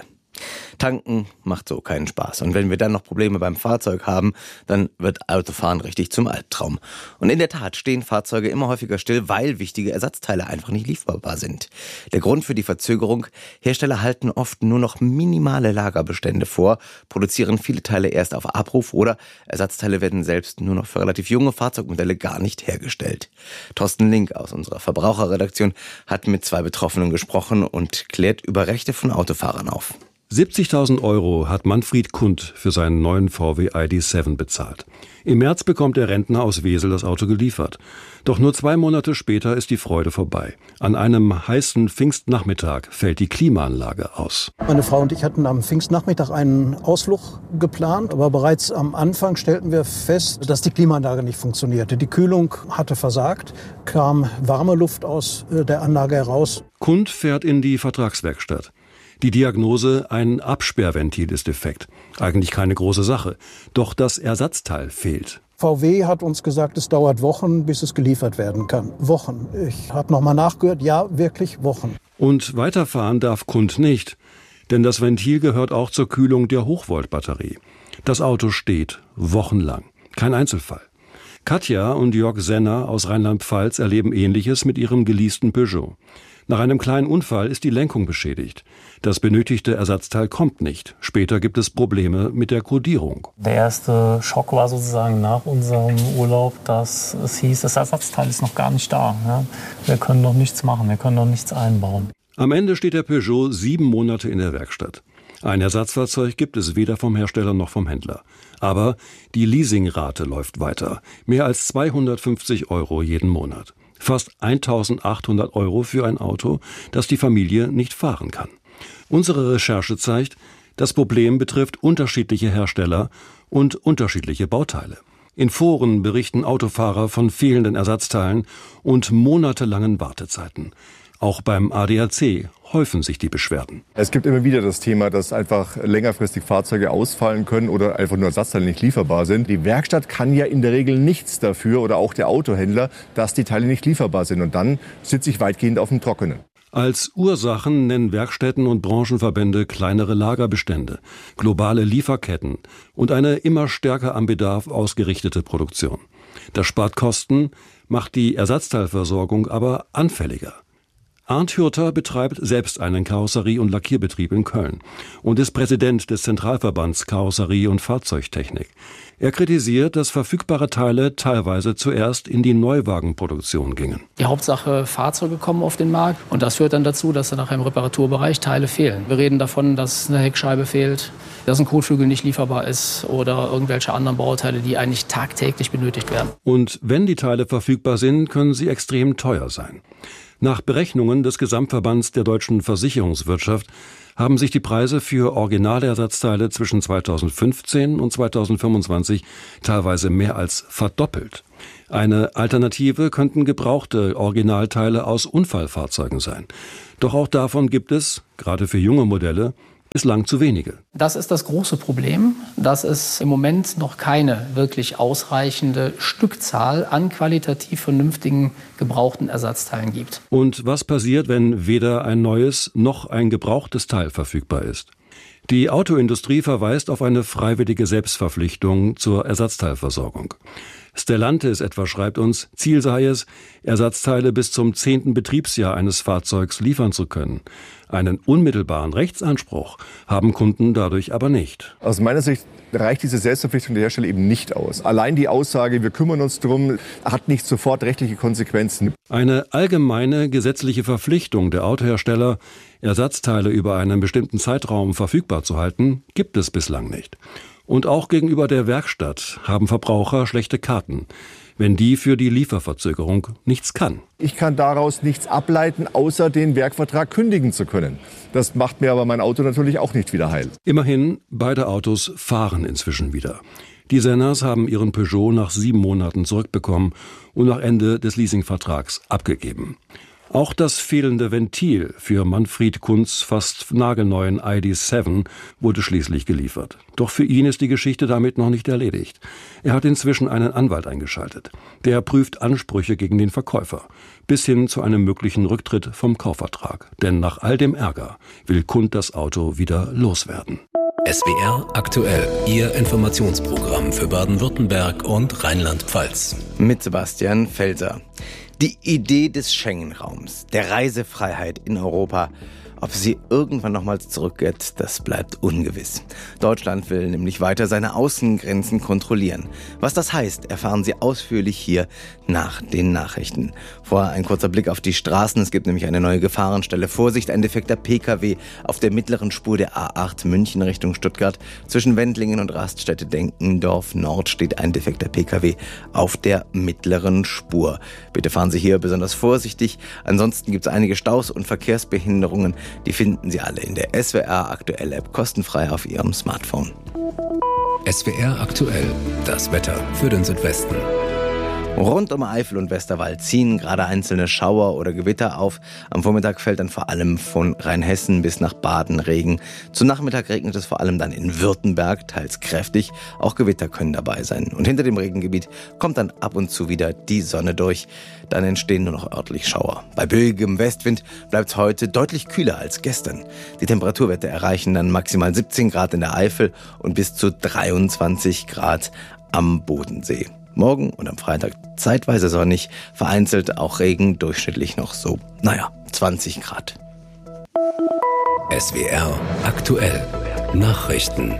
[SPEAKER 5] Tanken macht so keinen Spaß. Und wenn wir dann noch Probleme beim Fahrzeug haben, dann wird Autofahren richtig zum Albtraum. Und in der Tat stehen Fahrzeuge immer häufiger still, weil wichtige Ersatzteile einfach nicht lieferbar sind. Der Grund für die Verzögerung: Hersteller halten oft nur noch minimale Lagerbestände vor, produzieren viele Teile erst auf Abruf oder Ersatzteile werden selbst nur noch für relativ junge Fahrzeugmodelle gar nicht hergestellt. Thorsten Link aus unserer Verbraucherredaktion hat mit zwei Betroffenen gesprochen und klärt über Rechte von Autofahrern auf.
[SPEAKER 21] siebzigtausend Euro hat Manfred Kund für seinen neuen V W I D sieben bezahlt. Im März bekommt der Rentner aus Wesel das Auto geliefert. Doch nur zwei Monate später ist die Freude vorbei. An einem heißen Pfingstnachmittag fällt die Klimaanlage aus.
[SPEAKER 22] Meine Frau und ich hatten am Pfingstnachmittag einen Ausflug geplant, aber bereits am Anfang stellten wir fest, dass die Klimaanlage nicht funktionierte. Die Kühlung hatte versagt, kam warme Luft aus der Anlage heraus.
[SPEAKER 21] Kund fährt in die Vertragswerkstatt. Die Diagnose: ein Absperrventil ist defekt. Eigentlich keine große Sache. Doch das Ersatzteil fehlt.
[SPEAKER 22] V W hat uns gesagt, es dauert Wochen, bis es geliefert werden kann. Wochen. Ich habe nochmal nachgehört. Ja, wirklich Wochen.
[SPEAKER 21] Und weiterfahren darf Kund nicht. Denn das Ventil gehört auch zur Kühlung der Hochvoltbatterie. Das Auto steht wochenlang. Kein Einzelfall. Katja und Jörg Senner aus Rheinland-Pfalz erleben Ähnliches mit ihrem geleasten Peugeot. Nach einem kleinen Unfall ist die Lenkung beschädigt. Das benötigte Ersatzteil kommt nicht. Später gibt es Probleme mit der Kodierung.
[SPEAKER 23] Der erste Schock war sozusagen nach unserem Urlaub, dass es hieß, das Ersatzteil ist noch gar nicht da. Ja? Wir können noch nichts machen, wir können noch nichts einbauen.
[SPEAKER 21] Am Ende steht der Peugeot sieben Monate in der Werkstatt. Ein Ersatzfahrzeug gibt es weder vom Hersteller noch vom Händler. Aber die Leasingrate läuft weiter. Mehr als zweihundertfünfzig Euro jeden Monat. Fast eintausendachthundert Euro für ein Auto, das die Familie nicht fahren kann. Unsere Recherche zeigt, das Problem betrifft unterschiedliche Hersteller und unterschiedliche Bauteile. In Foren berichten Autofahrer von fehlenden Ersatzteilen und monatelangen Wartezeiten. Auch beim A D A C häufen sich die Beschwerden.
[SPEAKER 24] Es gibt immer wieder das Thema, dass einfach längerfristig Fahrzeuge ausfallen können oder einfach nur Ersatzteile nicht lieferbar sind. Die Werkstatt kann ja in der Regel nichts dafür oder auch der Autohändler, dass die Teile nicht lieferbar sind. Und dann sitze ich weitgehend auf dem Trockenen.
[SPEAKER 21] Als Ursachen nennen Werkstätten und Branchenverbände kleinere Lagerbestände, globale Lieferketten und eine immer stärker am Bedarf ausgerichtete Produktion. Das spart Kosten, macht die Ersatzteilversorgung aber anfälliger. Arndt Hürter betreibt selbst einen Karosserie- und Lackierbetrieb in Köln und ist Präsident des Zentralverbands Karosserie- und Fahrzeugtechnik. Er kritisiert, dass verfügbare Teile teilweise zuerst in die Neuwagenproduktion gingen.
[SPEAKER 1] Die Hauptsache, Fahrzeuge kommen auf den Markt und das führt dann dazu, dass dann nachher im Reparaturbereich Teile fehlen. Wir reden davon, dass eine Heckscheibe fehlt, dass ein Kotflügel nicht lieferbar ist oder irgendwelche anderen Bauteile, die eigentlich tagtäglich benötigt werden.
[SPEAKER 21] Und wenn die Teile verfügbar sind, können sie extrem teuer sein. Nach Berechnungen des Gesamtverbands der deutschen Versicherungswirtschaft haben sich die Preise für Originalersatzteile zwischen zweitausendfünfzehn und zweitausendfünfundzwanzig teilweise mehr als verdoppelt. Eine Alternative könnten gebrauchte Originalteile aus Unfallfahrzeugen sein. Doch auch davon gibt es, gerade für junge Modelle, bislang zu wenige.
[SPEAKER 1] Das ist das große Problem, dass es im Moment noch keine wirklich ausreichende Stückzahl an qualitativ vernünftigen gebrauchten Ersatzteilen gibt.
[SPEAKER 21] Und was passiert, wenn weder ein neues noch ein gebrauchtes Teil verfügbar ist? Die Autoindustrie verweist auf eine freiwillige Selbstverpflichtung zur Ersatzteilversorgung. Stellantis etwa schreibt uns, Ziel sei es, Ersatzteile bis zum zehnten Betriebsjahr eines Fahrzeugs liefern zu können. Einen unmittelbaren Rechtsanspruch haben Kunden dadurch aber nicht.
[SPEAKER 24] Aus meiner Sicht reicht diese Selbstverpflichtung der Hersteller eben nicht aus. Allein die Aussage, wir kümmern uns drum, hat nicht sofort rechtliche Konsequenzen.
[SPEAKER 21] Eine allgemeine gesetzliche Verpflichtung der Autohersteller, Ersatzteile über einen bestimmten Zeitraum verfügbar zu halten, gibt es bislang nicht. Und auch gegenüber der Werkstatt haben Verbraucher schlechte Karten, wenn die für die Lieferverzögerung nichts kann.
[SPEAKER 24] Ich kann daraus nichts ableiten, außer den Werkvertrag kündigen zu können. Das macht mir aber mein Auto natürlich auch nicht wieder heil.
[SPEAKER 21] Immerhin, beide Autos fahren inzwischen wieder. Die Senners haben ihren Peugeot nach sieben Monaten zurückbekommen und nach Ende des Leasingvertrags abgegeben. Auch das fehlende Ventil für Manfred Kunz' fast nagelneuen I D sieben wurde schließlich geliefert. Doch für ihn ist die Geschichte damit noch nicht erledigt. Er hat inzwischen einen Anwalt eingeschaltet. Der prüft Ansprüche gegen den Verkäufer, bis hin zu einem möglichen Rücktritt vom Kaufvertrag. Denn nach all dem Ärger will Kunz das Auto wieder loswerden.
[SPEAKER 4] S W R aktuell, Ihr Informationsprogramm für Baden-Württemberg und Rheinland-Pfalz.
[SPEAKER 5] Mit Sebastian Felser. Die Idee des Schengen-Raums, der Reisefreiheit in Europa, ob sie irgendwann nochmals zurückgeht, das bleibt ungewiss. Deutschland will nämlich weiter seine Außengrenzen kontrollieren. Was das heißt, erfahren Sie ausführlich hier nach den Nachrichten. Vorher ein kurzer Blick auf die Straßen. Es gibt nämlich eine neue Gefahrenstelle. Vorsicht, ein defekter P K W auf der mittleren Spur der A acht München Richtung Stuttgart. Zwischen Wendlingen und Raststätte Denkendorf Nord steht ein defekter P K W auf der mittleren Spur. Bitte fahren Sie hier besonders vorsichtig. Ansonsten gibt es einige Staus und Verkehrsbehinderungen. Die finden Sie alle in der S W R Aktuell App kostenfrei auf Ihrem Smartphone.
[SPEAKER 4] S W R Aktuell, das Wetter für den Südwesten.
[SPEAKER 5] Rund um Eifel und Westerwald ziehen gerade einzelne Schauer oder Gewitter auf. Am Vormittag fällt dann vor allem von Rheinhessen bis nach Baden Regen. Zu Nachmittag regnet es vor allem dann in Württemberg, teils kräftig. Auch Gewitter können dabei sein. Und hinter dem Regengebiet kommt dann ab und zu wieder die Sonne durch. Dann entstehen nur noch örtlich Schauer. Bei böigem Westwind bleibt es heute deutlich kühler als gestern. Die Temperaturwerte erreichen dann maximal siebzehn Grad in der Eifel und bis zu dreiundzwanzig Grad am Bodensee. Morgen und am Freitag zeitweise sonnig, vereinzelt auch Regen, durchschnittlich noch so, naja, zwanzig Grad.
[SPEAKER 4] S W R aktuell Nachrichten.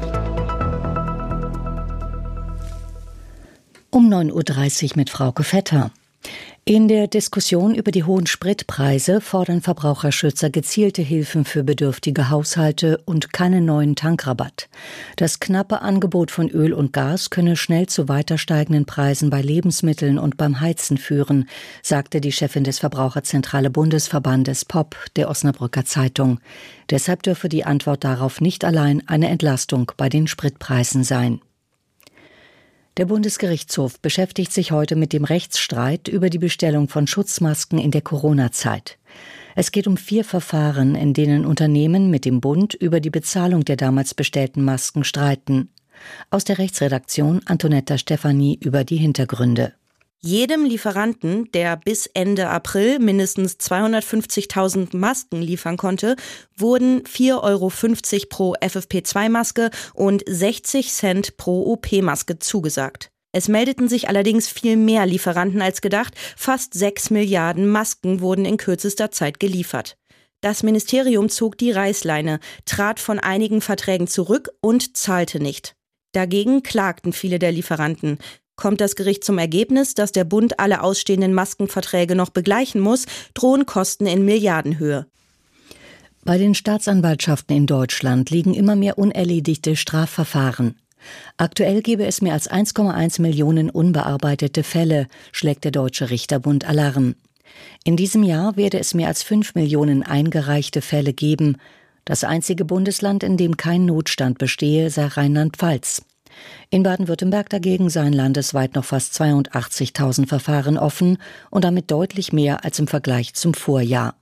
[SPEAKER 6] Um neun Uhr dreißig mit Frauke Vetter. In der Diskussion über die hohen Spritpreise fordern Verbraucherschützer gezielte Hilfen für bedürftige Haushalte und keinen neuen Tankrabatt. Das knappe Angebot von Öl und Gas könne schnell zu weiter steigenden Preisen bei Lebensmitteln und beim Heizen führen, sagte die Chefin des Verbraucherzentrale Bundesverbandes P O P der Osnabrücker Zeitung. Deshalb dürfe die Antwort darauf nicht allein eine Entlastung bei den Spritpreisen sein. Der Bundesgerichtshof beschäftigt sich heute mit dem Rechtsstreit über die Bestellung von Schutzmasken in der Corona-Zeit. Es geht um vier Verfahren, in denen Unternehmen mit dem Bund über die Bezahlung der damals bestellten Masken streiten. Aus der Rechtsredaktion Antonetta Stefani über die Hintergründe.
[SPEAKER 2] Jedem Lieferanten, der bis Ende April mindestens zweihundertfünfzigtausend Masken liefern konnte, wurden vier Euro fünfzig pro F F P zwei Maske und sechzig Cent pro O P-Maske zugesagt. Es meldeten sich allerdings viel mehr Lieferanten als gedacht. Fast sechs Milliarden Masken wurden in kürzester Zeit geliefert. Das Ministerium zog die Reißleine, trat von einigen Verträgen zurück und zahlte nicht. Dagegen klagten viele der Lieferanten. Kommt das Gericht zum Ergebnis, dass der Bund alle ausstehenden Maskenverträge noch begleichen muss, drohen Kosten in Milliardenhöhe.
[SPEAKER 6] Bei den Staatsanwaltschaften in Deutschland liegen immer mehr unerledigte Strafverfahren. Aktuell gebe es mehr als eins Komma eins Millionen unbearbeitete Fälle, schlägt der Deutsche Richterbund Alarm. In diesem Jahr werde es mehr als fünf Millionen eingereichte Fälle geben. Das einzige Bundesland, in dem kein Notstand bestehe, sei Rheinland-Pfalz. In Baden-Württemberg dagegen seien landesweit noch fast zweiundachtzigtausend Verfahren offen und damit deutlich mehr als im Vergleich zum Vorjahr.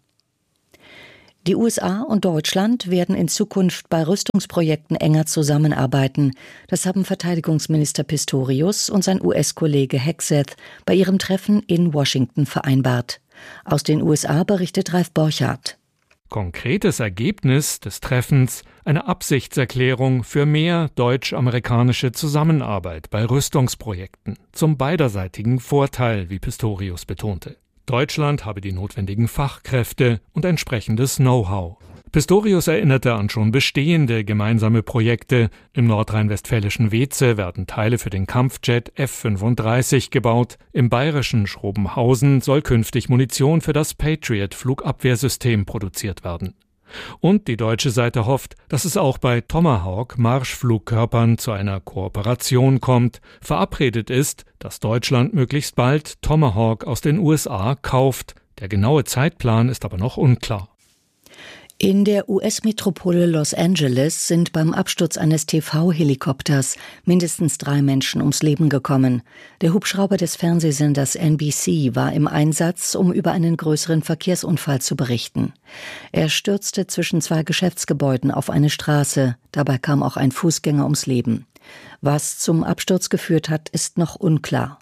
[SPEAKER 6] Die U S A und Deutschland werden in Zukunft bei Rüstungsprojekten enger zusammenarbeiten. Das haben Verteidigungsminister Pistorius und sein U S-Kollege Hegseth bei ihrem Treffen in Washington vereinbart. Aus den U S A berichtet Ralf Borchardt.
[SPEAKER 3] Konkretes Ergebnis des Treffens: eine Absichtserklärung für mehr deutsch-amerikanische Zusammenarbeit bei Rüstungsprojekten. Zum beiderseitigen Vorteil, wie Pistorius betonte. Deutschland habe die notwendigen Fachkräfte und entsprechendes Know-how. Pistorius erinnerte an schon bestehende gemeinsame Projekte. Im nordrhein-westfälischen Weze werden Teile für den Kampfjet F fünfunddreißig gebaut. Im bayerischen Schrobenhausen soll künftig Munition für das Patriot-Flugabwehrsystem produziert werden. Und die deutsche Seite hofft, dass es auch bei Tomahawk-Marschflugkörpern zu einer Kooperation kommt. Verabredet ist, dass Deutschland möglichst bald Tomahawk aus den U S A kauft. Der genaue Zeitplan ist aber noch unklar.
[SPEAKER 6] In der U S-Metropole Los Angeles sind beim Absturz eines T V-Helikopters mindestens drei Menschen ums Leben gekommen. Der Hubschrauber des Fernsehsenders N B C war im Einsatz, um über einen größeren Verkehrsunfall zu berichten. Er stürzte zwischen zwei Geschäftsgebäuden auf eine Straße. Dabei kam auch ein Fußgänger ums Leben. Was zum Absturz geführt hat, ist noch unklar.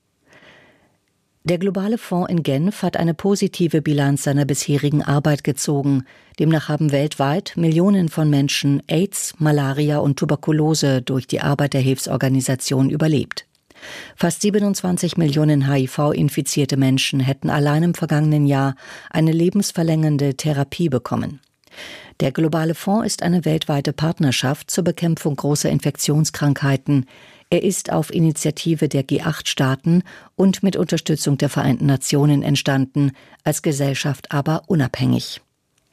[SPEAKER 6] Der Globale Fonds in Genf hat eine positive Bilanz seiner bisherigen Arbeit gezogen. Demnach haben weltweit Millionen von Menschen AIDS, Malaria und Tuberkulose durch die Arbeit der Hilfsorganisation überlebt. Fast siebenundzwanzig Millionen H I V-infizierte Menschen hätten allein im vergangenen Jahr eine lebensverlängernde Therapie bekommen. Der Globale Fonds ist eine weltweite Partnerschaft zur Bekämpfung großer Infektionskrankheiten. Er ist auf Initiative der G acht Staaten und mit Unterstützung der Vereinten Nationen entstanden, als Gesellschaft aber unabhängig.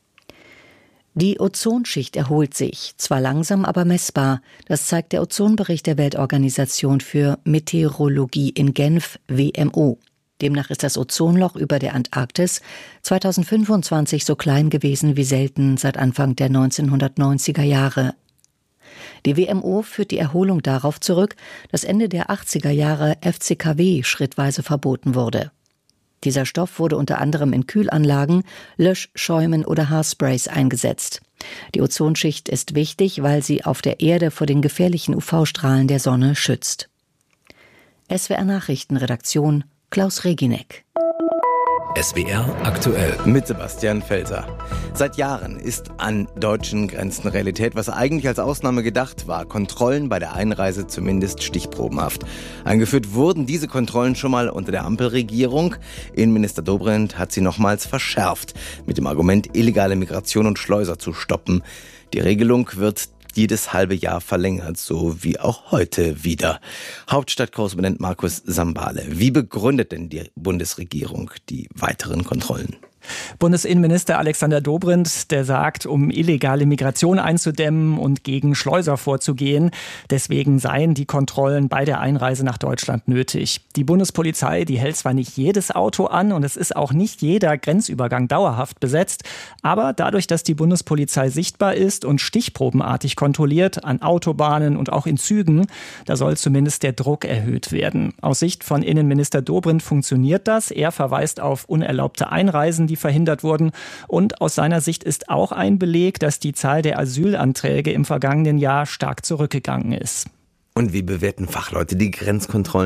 [SPEAKER 6] Die Ozonschicht erholt sich, zwar langsam, aber messbar. Das zeigt der Ozonbericht der Weltorganisation für Meteorologie in Genf, W M O. Demnach ist das Ozonloch über der Antarktis zweitausendfünfundzwanzig so klein gewesen wie selten seit Anfang der neunzehnhundertneunziger Jahre. Die W M O führt die Erholung darauf zurück, dass Ende der achtziger Jahre F C K W schrittweise verboten wurde. Dieser Stoff wurde unter anderem in Kühlanlagen, Löschschäumen oder Haarsprays eingesetzt. Die Ozonschicht ist wichtig, weil sie auf der Erde vor den gefährlichen U V-Strahlen der Sonne schützt. S W R Nachrichtenredaktion Klaus Reginek.
[SPEAKER 4] S W R aktuell
[SPEAKER 5] mit Sebastian Felser. Seit Jahren ist an deutschen Grenzen Realität, was eigentlich als Ausnahme gedacht war. Kontrollen bei der Einreise zumindest stichprobenhaft. Eingeführt wurden diese Kontrollen schon mal unter der Ampelregierung. Innenminister Dobrindt hat sie nochmals verschärft, mit dem Argument, illegale Migration und Schleuser zu stoppen. Die Regelung wird jedes halbe Jahr verlängert, so wie auch heute wieder. Hauptstadtkorrespondent Markus Sambale. Wie begründet denn die Bundesregierung die weiteren Kontrollen?
[SPEAKER 7] Bundesinnenminister Alexander Dobrindt, der sagt, um illegale Migration einzudämmen und gegen Schleuser vorzugehen, deswegen seien die Kontrollen bei der Einreise nach Deutschland nötig. Die Bundespolizei, die hält zwar nicht jedes Auto an und es ist auch nicht jeder Grenzübergang dauerhaft besetzt, aber dadurch, dass die Bundespolizei sichtbar ist und stichprobenartig kontrolliert an Autobahnen und auch in Zügen, da soll zumindest der Druck erhöht werden. Aus Sicht von Innenminister Dobrindt funktioniert das. Er verweist auf unerlaubte Einreisen, die verhindert wurden. Und aus seiner Sicht ist auch ein Beleg, dass die Zahl der Asylanträge im vergangenen Jahr stark zurückgegangen ist.
[SPEAKER 5] Und wie bewerten Fachleute die Grenzkontrollen?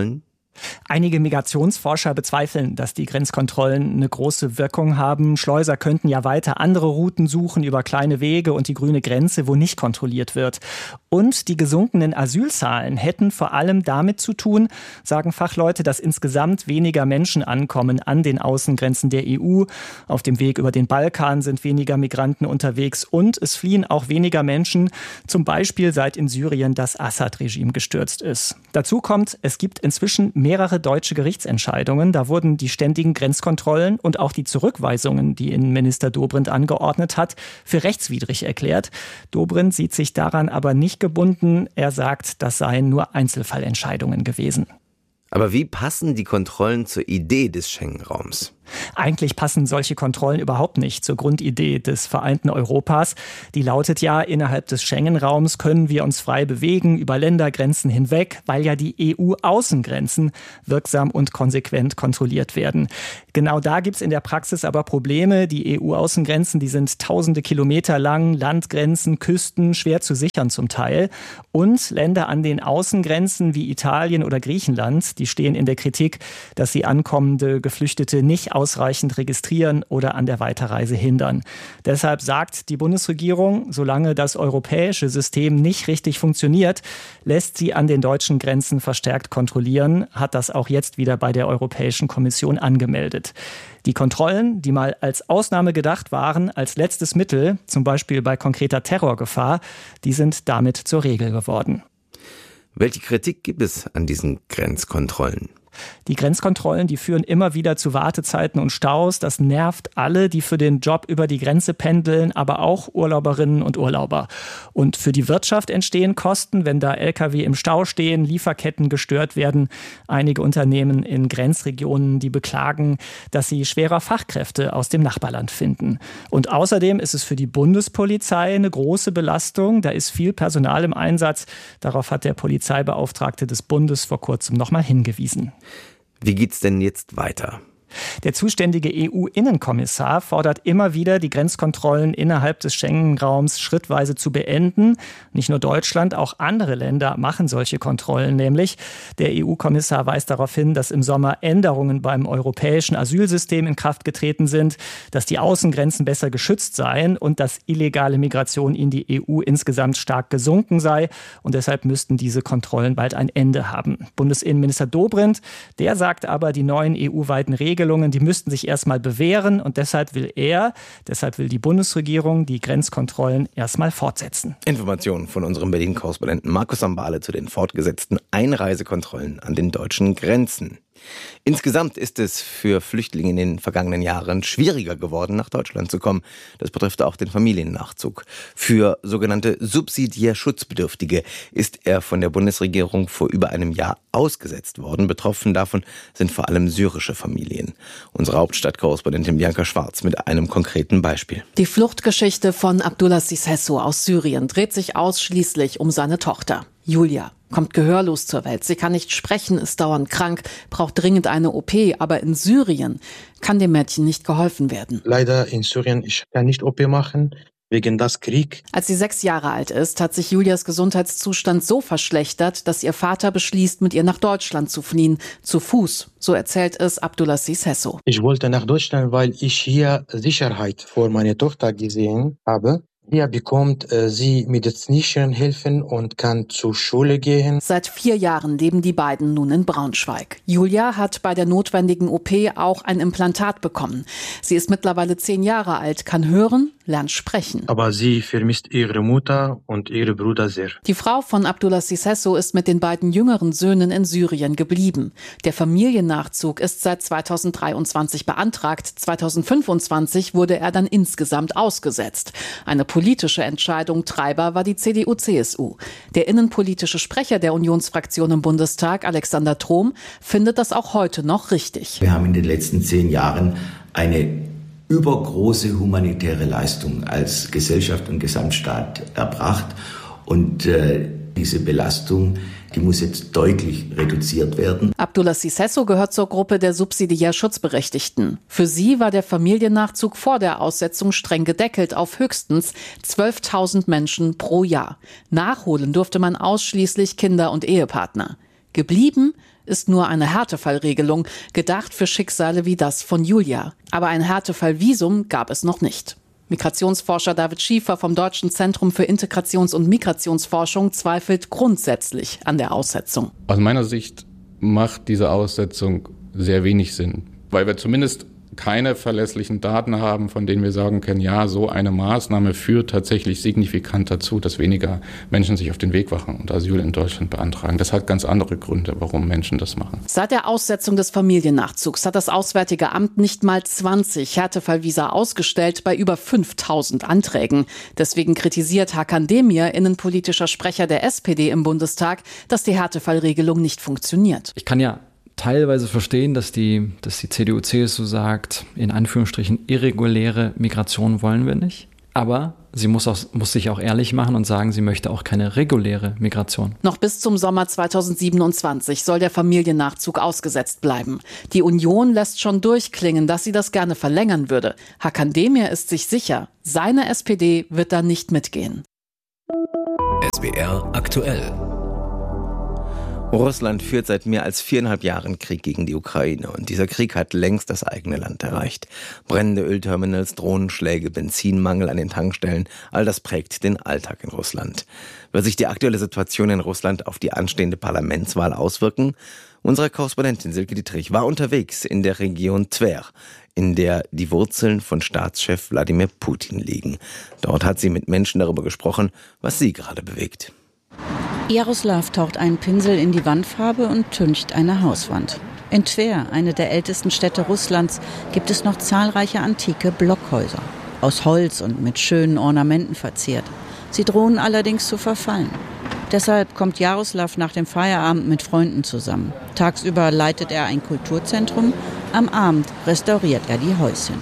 [SPEAKER 7] Einige Migrationsforscher bezweifeln, dass die Grenzkontrollen eine große Wirkung haben. Schleuser könnten ja weiter andere Routen suchen über kleine Wege und die grüne Grenze, wo nicht kontrolliert wird. Und die gesunkenen Asylzahlen hätten vor allem damit zu tun, sagen Fachleute, dass insgesamt weniger Menschen ankommen an den Außengrenzen der E U. Auf dem Weg über den Balkan sind weniger Migranten unterwegs und es fliehen auch weniger Menschen, zum Beispiel seit in Syrien das Assad-Regime gestürzt ist. Dazu kommt, es gibt inzwischen mehrere deutsche Gerichtsentscheidungen. Da wurden die ständigen Grenzkontrollen und auch die Zurückweisungen, die Innenminister Dobrindt angeordnet hat, für rechtswidrig erklärt. Dobrindt sieht sich daran aber nicht gebunden. Er sagt, das seien nur Einzelfallentscheidungen gewesen.
[SPEAKER 5] Aber wie passen die Kontrollen zur Idee des Schengen-Raums?
[SPEAKER 7] Eigentlich passen solche Kontrollen überhaupt nicht zur Grundidee des vereinten Europas. Die lautet ja, innerhalb des Schengen-Raums können wir uns frei bewegen über Ländergrenzen hinweg, weil ja die E U-Außengrenzen wirksam und konsequent kontrolliert werden. Genau da gibt's in der Praxis aber Probleme. Die E U-Außengrenzen, die sind tausende Kilometer lang, Landgrenzen, Küsten, schwer zu sichern zum Teil. Und Länder an den Außengrenzen wie Italien oder Griechenland, die stehen in der Kritik, dass sie ankommende Geflüchtete nicht ausreichend registrieren oder an der Weiterreise hindern. Deshalb sagt die Bundesregierung, solange das europäische System nicht richtig funktioniert, lässt sie an den deutschen Grenzen verstärkt kontrollieren, hat das auch jetzt wieder bei der Europäischen Kommission angemeldet. Die Kontrollen, die mal als Ausnahme gedacht waren, als letztes Mittel, zum Beispiel bei konkreter Terrorgefahr, die sind damit zur Regel geworden.
[SPEAKER 5] Welche Kritik gibt es an diesen Grenzkontrollen?
[SPEAKER 7] Die Grenzkontrollen, die führen immer wieder zu Wartezeiten und Staus. Das nervt alle, die für den Job über die Grenze pendeln, aber auch Urlauberinnen und Urlauber. Und für die Wirtschaft entstehen Kosten, wenn da L K W im Stau stehen, Lieferketten gestört werden. Einige Unternehmen in Grenzregionen, die beklagen, dass sie schwerer Fachkräfte aus dem Nachbarland finden. Und außerdem ist es für die Bundespolizei eine große Belastung. Da ist viel Personal im Einsatz. Darauf hat der Polizeibeauftragte des Bundes vor kurzem noch mal hingewiesen.
[SPEAKER 5] Wie geht's denn jetzt weiter?
[SPEAKER 7] Der zuständige E U-Innenkommissar fordert immer wieder, die Grenzkontrollen innerhalb des Schengen-Raums schrittweise zu beenden. Nicht nur Deutschland, auch andere Länder machen solche Kontrollen nämlich. Der E U-Kommissar weist darauf hin, dass im Sommer Änderungen beim europäischen Asylsystem in Kraft getreten sind, dass die Außengrenzen besser geschützt seien und dass illegale Migration in die E U insgesamt stark gesunken sei. Und deshalb müssten diese Kontrollen bald ein Ende haben. Bundesinnenminister Dobrindt, der sagt aber, die neuen E U-weiten Regeln, die müssten sich erstmal bewähren und deshalb will er, deshalb will die Bundesregierung die Grenzkontrollen erstmal fortsetzen.
[SPEAKER 5] Informationen von unserem Berlin-Korrespondenten Markus Sambale zu den fortgesetzten Einreisekontrollen an den deutschen Grenzen. Insgesamt ist es für Flüchtlinge in den vergangenen Jahren schwieriger geworden, nach Deutschland zu kommen. Das betrifft auch den Familiennachzug. Für sogenannte subsidiär Schutzbedürftige ist er von der Bundesregierung vor über einem Jahr ausgesetzt worden. Betroffen davon sind vor allem syrische Familien. Unsere Hauptstadtkorrespondentin Bianca Schwarz mit einem konkreten Beispiel.
[SPEAKER 8] Die Fluchtgeschichte von Abdulaziz Hesso aus Syrien dreht sich ausschließlich um seine Tochter, Julia. Kommt gehörlos zur Welt. Sie kann nicht sprechen, ist dauernd krank, braucht dringend eine O P. Aber in Syrien kann dem Mädchen nicht geholfen werden.
[SPEAKER 10] Leider in Syrien, ich kann nicht O P machen, wegen des Krieg.
[SPEAKER 8] Als sie sechs Jahre alt ist, hat sich Julias Gesundheitszustand so verschlechtert, dass ihr Vater beschließt, mit ihr nach Deutschland zu fliehen. Zu Fuß, so erzählt es Abdulaziz Hesso.
[SPEAKER 10] Ich wollte nach Deutschland, weil ich hier Sicherheit vor meiner Tochter gesehen habe. Hier bekommt äh, sie medizinische Hilfen und kann zur Schule gehen.
[SPEAKER 8] Seit vier Jahren leben die beiden nun in Braunschweig. Julia hat bei der notwendigen O P auch ein Implantat bekommen. Sie ist mittlerweile zehn Jahre alt, kann hören, lernt sprechen.
[SPEAKER 10] Aber sie vermisst ihre Mutter und ihre Brüder sehr.
[SPEAKER 8] Die Frau von Abdulaziz Hesso ist mit den beiden jüngeren Söhnen in Syrien geblieben. Der Familiennachzug ist seit zweitausenddreiundzwanzig beantragt. zweitausendfünfundzwanzig wurde er dann insgesamt ausgesetzt. Eine politische Entscheidung. Treiber war die C D U C S U. Der innenpolitische Sprecher der Unionsfraktion im Bundestag, Alexander Trom, findet das auch heute noch richtig.
[SPEAKER 11] Wir haben in den letzten zehn Jahren eine übergroße humanitäre Leistung als Gesellschaft und Gesamtstaat erbracht. Und äh, diese Belastung, die muss jetzt deutlich reduziert werden.
[SPEAKER 8] Abdulaziz Hesso gehört zur Gruppe der subsidiär Schutzberechtigten. Für sie war der Familiennachzug vor der Aussetzung streng gedeckelt auf höchstens zwölftausend Menschen pro Jahr. Nachholen durfte man ausschließlich Kinder und Ehepartner. Geblieben ist nur eine Härtefallregelung, gedacht für Schicksale wie das von Julia. Aber ein Härtefallvisum gab es noch nicht. Migrationsforscher David Schiefer vom Deutschen Zentrum für Integrations- und Migrationsforschung zweifelt grundsätzlich an der Aussetzung.
[SPEAKER 12] Aus meiner Sicht macht diese Aussetzung sehr wenig Sinn, weil wir zumindest keine verlässlichen Daten haben, von denen wir sagen können, ja, so eine Maßnahme führt tatsächlich signifikant dazu, dass weniger Menschen sich auf den Weg machen und Asyl in Deutschland beantragen. Das hat ganz andere Gründe, warum Menschen das machen.
[SPEAKER 8] Seit der Aussetzung des Familiennachzugs hat das Auswärtige Amt nicht mal zwanzig Härtefallvisa ausgestellt bei über fünftausend Anträgen. Deswegen kritisiert Hakan Demir, innenpolitischer Sprecher der S P D im Bundestag, dass die Härtefallregelung nicht funktioniert.
[SPEAKER 13] Ich kann ja teilweise verstehen, dass die, dass die C D U C S U sagt, in Anführungsstrichen irreguläre Migration wollen wir nicht. Aber sie muss, auch, muss sich auch ehrlich machen und sagen, sie möchte auch keine reguläre Migration.
[SPEAKER 8] Noch bis zum Sommer zweitausendsiebenundzwanzig soll der Familiennachzug ausgesetzt bleiben. Die Union lässt schon durchklingen, dass sie das gerne verlängern würde. Hakan Demir ist sich sicher, seine S P D wird da nicht mitgehen.
[SPEAKER 4] S W R aktuell.
[SPEAKER 5] Russland führt seit mehr als viereinhalb Jahren Krieg gegen die Ukraine und dieser Krieg hat längst das eigene Land erreicht. Brennende Ölterminals, Drohnenschläge, Benzinmangel an den Tankstellen, all das prägt den Alltag in Russland. Wird sich die aktuelle Situation in Russland auf die anstehende Parlamentswahl auswirken? Unsere Korrespondentin Silke Dietrich war unterwegs in der Region Twer, in der die Wurzeln von Staatschef Wladimir Putin liegen. Dort hat sie mit Menschen darüber gesprochen, was sie gerade bewegt.
[SPEAKER 15] Jaroslav taucht einen Pinsel in die Wandfarbe und tüncht eine Hauswand. In Twer, eine der ältesten Städte Russlands, gibt es noch zahlreiche antike Blockhäuser. Aus Holz und mit schönen Ornamenten verziert. Sie drohen allerdings zu verfallen. Deshalb kommt Jaroslav nach dem Feierabend mit Freunden zusammen. Tagsüber leitet er ein Kulturzentrum, am Abend restauriert er die Häuschen.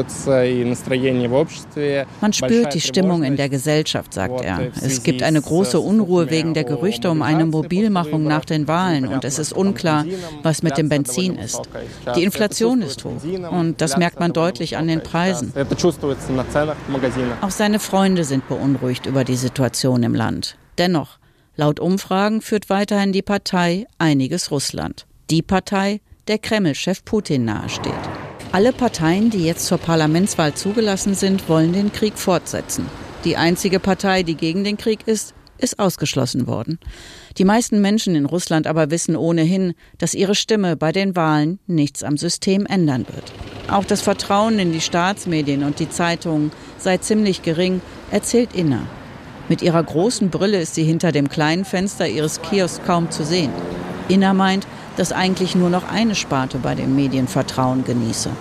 [SPEAKER 15] Man spürt die Stimmung in der Gesellschaft, sagt er. Es gibt eine große Unruhe wegen der Gerüchte um eine Mobilmachung nach den Wahlen und es ist unklar, was mit dem Benzin ist. Die Inflation ist hoch und das merkt man deutlich an den Preisen. Auch seine Freunde sind beunruhigt über die Situation im Land. Dennoch, laut Umfragen führt weiterhin die Partei Einiges Russland. Die Partei, der Kreml-Chef Putin nahesteht. Alle Parteien, die jetzt zur Parlamentswahl zugelassen sind, wollen den Krieg fortsetzen. Die einzige Partei, die gegen den Krieg ist, ist ausgeschlossen worden. Die meisten Menschen in Russland aber wissen ohnehin, dass ihre Stimme bei den Wahlen nichts am System ändern wird. Auch das Vertrauen in die Staatsmedien und die Zeitungen sei ziemlich gering, erzählt Inna. Mit ihrer großen Brille ist sie hinter dem kleinen Fenster ihres Kiosks kaum zu sehen. Inna meint, dass eigentlich nur noch eine Sparte bei den Medien Vertrauen genieße.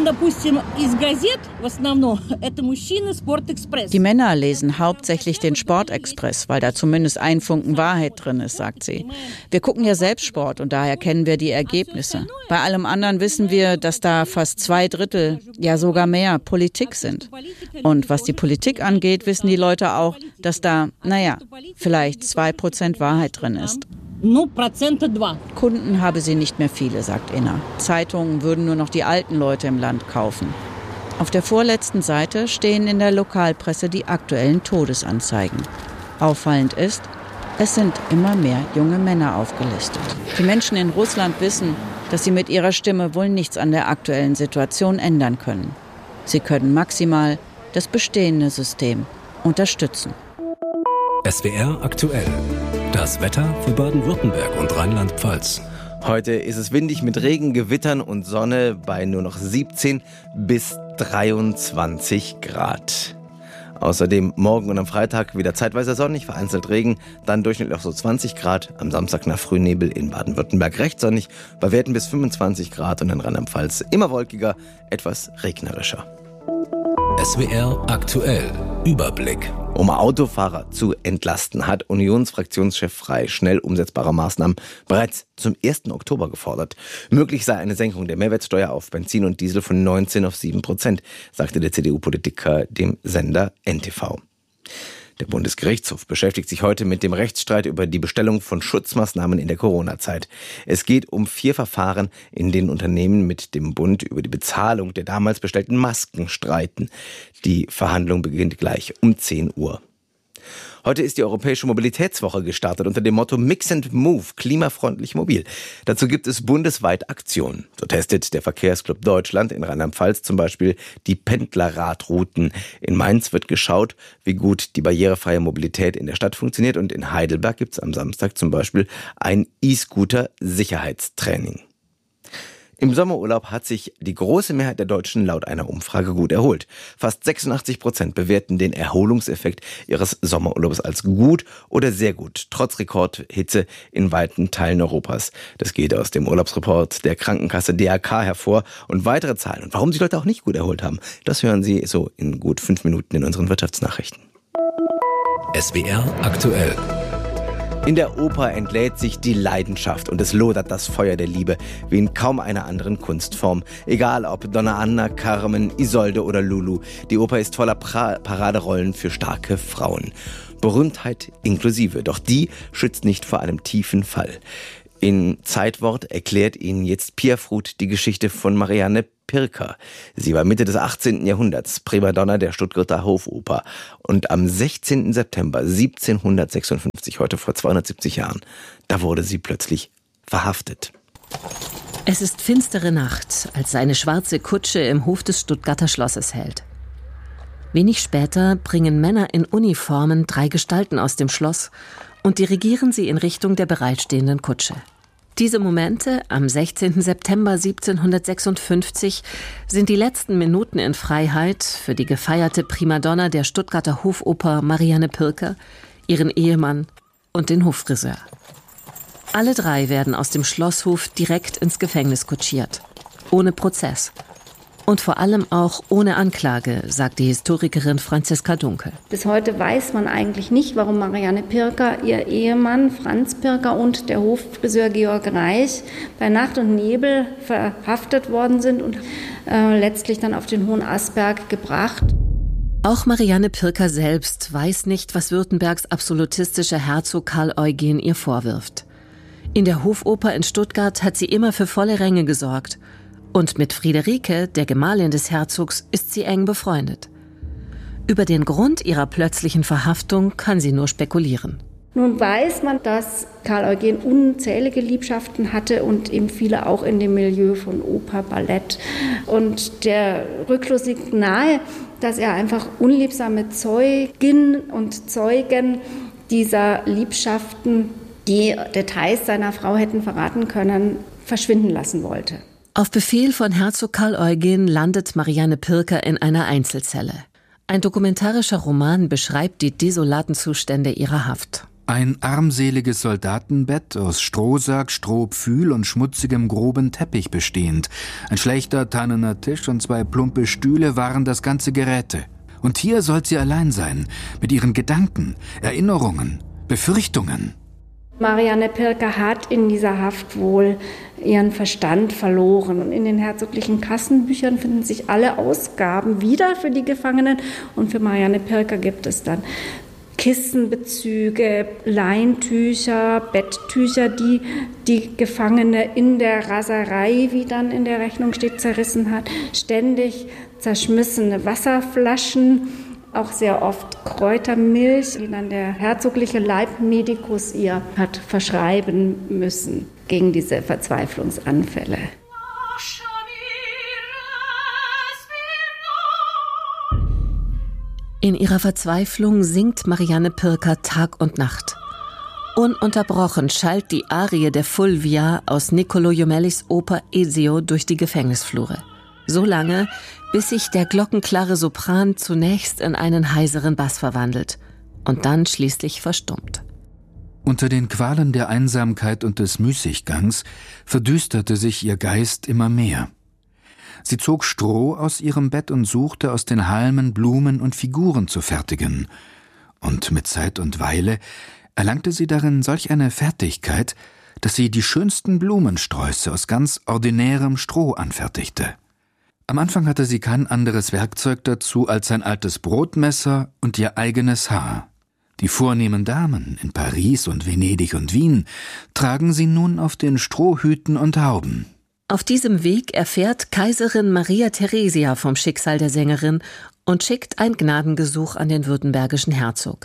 [SPEAKER 15] Die Männer lesen hauptsächlich den Sportexpress, weil da zumindest ein Funken Wahrheit drin ist, sagt sie. Wir gucken ja selbst Sport und daher kennen wir die Ergebnisse. Bei allem anderen wissen wir, dass da fast zwei Drittel, ja sogar mehr, Politik sind. Und was die Politik angeht, wissen die Leute auch, dass da, naja, vielleicht zwei Prozent Wahrheit drin ist. Kunden habe sie nicht mehr viele, sagt Inna. Zeitungen würden nur noch die alten Leute im Land kaufen. Auf der vorletzten Seite stehen in der Lokalpresse die aktuellen Todesanzeigen. Auffallend ist, es sind immer mehr junge Männer aufgelistet. Die Menschen in Russland wissen, dass sie mit ihrer Stimme wohl nichts an der aktuellen Situation ändern können. Sie können maximal das bestehende System unterstützen.
[SPEAKER 4] S W R aktuell. Das Wetter für Baden-Württemberg und Rheinland-Pfalz.
[SPEAKER 5] Heute ist es windig mit Regen, Gewittern und Sonne bei nur noch siebzehn bis dreiundzwanzig Grad. Außerdem morgen und am Freitag wieder zeitweise sonnig, vereinzelt Regen, dann durchschnittlich auch so zwanzig Grad. Am Samstag nach Frühnebel in Baden-Württemberg recht sonnig, bei Werten bis fünfundzwanzig Grad und in Rheinland-Pfalz immer wolkiger, etwas regnerischer.
[SPEAKER 4] S W R aktuell. Überblick.
[SPEAKER 5] Um Autofahrer zu entlasten, hat Unionsfraktionschef Frey schnell umsetzbare Maßnahmen bereits zum ersten Oktober gefordert. Möglich sei eine Senkung der Mehrwertsteuer auf Benzin und Diesel von neunzehn auf sieben Prozent, sagte der C D U-Politiker dem Sender N T V. Der Bundesgerichtshof beschäftigt sich heute mit dem Rechtsstreit über die Bestellung von Schutzmaßnahmen in der Corona-Zeit. Es geht um vier Verfahren, in denen Unternehmen mit dem Bund über die Bezahlung der damals bestellten Masken streiten. Die Verhandlung beginnt gleich um zehn Uhr. Heute ist die Europäische Mobilitätswoche gestartet unter dem Motto Mix and Move, klimafreundlich mobil. Dazu gibt es bundesweit Aktionen. So testet der Verkehrsclub Deutschland in Rheinland-Pfalz zum Beispiel die Pendlerradrouten. In Mainz wird geschaut, wie gut die barrierefreie Mobilität in der Stadt funktioniert. Und in Heidelberg gibt es am Samstag zum Beispiel ein E-Scooter-Sicherheitstraining. Im Sommerurlaub hat sich die große Mehrheit der Deutschen laut einer Umfrage gut erholt. Fast sechsundachtzig Prozent bewerten den Erholungseffekt ihres Sommerurlaubs als gut oder sehr gut, trotz Rekordhitze in weiten Teilen Europas. Das geht aus dem Urlaubsreport der Krankenkasse D R K hervor. Und weitere Zahlen und warum sich Leute auch nicht gut erholt haben, das hören Sie so in gut fünf Minuten in unseren Wirtschaftsnachrichten.
[SPEAKER 4] S W R aktuell.
[SPEAKER 5] In der Oper entlädt sich die Leidenschaft und es lodert das Feuer der Liebe wie in kaum einer anderen Kunstform. Egal ob Donna Anna, Carmen, Isolde oder Lulu, die Oper ist voller pra- Paraderollen für starke Frauen. Berühmtheit inklusive, doch die schützt nicht vor einem tiefen Fall. In Zeitwort erklärt Ihnen jetzt Pia Fruth die Geschichte von Marianne Pirker. Sie war Mitte des achtzehnten Jahrhunderts Primadonna der Stuttgarter Hofoper. Und am sechzehnten September siebzehnhundertsechsundfünfzig, heute vor zweihundertsiebzig Jahren, da wurde sie plötzlich verhaftet.
[SPEAKER 16] Es ist finstere Nacht, als eine schwarze Kutsche im Hof des Stuttgarter Schlosses hält. Wenig später bringen Männer in Uniformen drei Gestalten aus dem Schloss und dirigieren sie in Richtung der bereitstehenden Kutsche. Diese Momente am sechzehnten September siebzehnhundertsechsundfünfzig sind die letzten Minuten in Freiheit für die gefeierte Primadonna der Stuttgarter Hofoper Marianne Pirker, ihren Ehemann und den Hoffriseur. Alle drei werden aus dem Schlosshof direkt ins Gefängnis kutschiert, ohne Prozess. Und vor allem auch ohne Anklage, sagt die Historikerin Franziska Dunkel.
[SPEAKER 17] Bis heute weiß man eigentlich nicht, warum Marianne Pirker, ihr Ehemann Franz Pirker und der Hoffriseur Georg Reich bei Nacht und Nebel verhaftet worden sind und äh, letztlich dann auf den Hohen Asberg gebracht.
[SPEAKER 16] Auch Marianne Pirker selbst weiß nicht, was Württembergs absolutistischer Herzog Karl Eugen ihr vorwirft. In der Hofoper in Stuttgart hat sie immer für volle Ränge gesorgt. Und mit Friederike, der Gemahlin des Herzogs, ist sie eng befreundet. Über den Grund ihrer plötzlichen Verhaftung kann sie nur spekulieren.
[SPEAKER 17] Nun weiß man, dass Karl Eugen unzählige Liebschaften hatte und eben viele auch in dem Milieu von Oper, Ballett. Und der Rückschluss liegt nahe, dass er einfach unliebsame Zeugin und Zeugen dieser Liebschaften, die Details seiner Frau hätten verraten können, verschwinden lassen wollte.
[SPEAKER 16] Auf Befehl von Herzog Karl Eugen landet Marianne Pirker in einer Einzelzelle. Ein dokumentarischer Roman beschreibt die desolaten Zustände ihrer Haft.
[SPEAKER 18] Ein armseliges Soldatenbett aus Strohsack, Strohpfühl und schmutzigem, groben Teppich bestehend. Ein schlechter, tannener Tisch und zwei plumpe Stühle waren das ganze Geräte. Und hier soll sie allein sein, mit ihren Gedanken, Erinnerungen, Befürchtungen.
[SPEAKER 17] Marianne Pirker hat in dieser Haft wohl ihren Verstand verloren. Und in den herzoglichen Kassenbüchern finden sich alle Ausgaben wieder für die Gefangenen. Und für Marianne Pirker gibt es dann Kissenbezüge, Leintücher, Betttücher, die die Gefangene in der Raserei, wie dann in der Rechnung steht, zerrissen hat. Ständig zerschmissene Wasserflaschen, auch sehr oft Kräutermilch, die dann der herzogliche Leibmedikus ihr hat verschreiben müssen gegen diese Verzweiflungsanfälle.
[SPEAKER 16] In ihrer Verzweiflung singt Marianne Pirker Tag und Nacht. Ununterbrochen schallt die Arie der Fulvia aus Niccolò Jomellis Oper Ezio durch die Gefängnisflure. So lange, bis sich der glockenklare Sopran zunächst in einen heiseren Bass verwandelt und dann schließlich verstummt.
[SPEAKER 18] Unter den Qualen der Einsamkeit und des Müßiggangs verdüsterte sich ihr Geist immer mehr. Sie zog Stroh aus ihrem Bett und suchte aus den Halmen Blumen und Figuren zu fertigen. Und mit Zeit und Weile erlangte sie darin solch eine Fertigkeit, dass sie die schönsten Blumensträuße aus ganz ordinärem Stroh anfertigte. Am Anfang hatte sie kein anderes Werkzeug dazu als ein altes Brotmesser und ihr eigenes Haar. Die vornehmen Damen in Paris und Venedig und Wien tragen sie nun auf den Strohhüten und Hauben.
[SPEAKER 16] Auf diesem Weg erfährt Kaiserin Maria Theresia vom Schicksal der Sängerin und schickt ein Gnadengesuch an den württembergischen Herzog.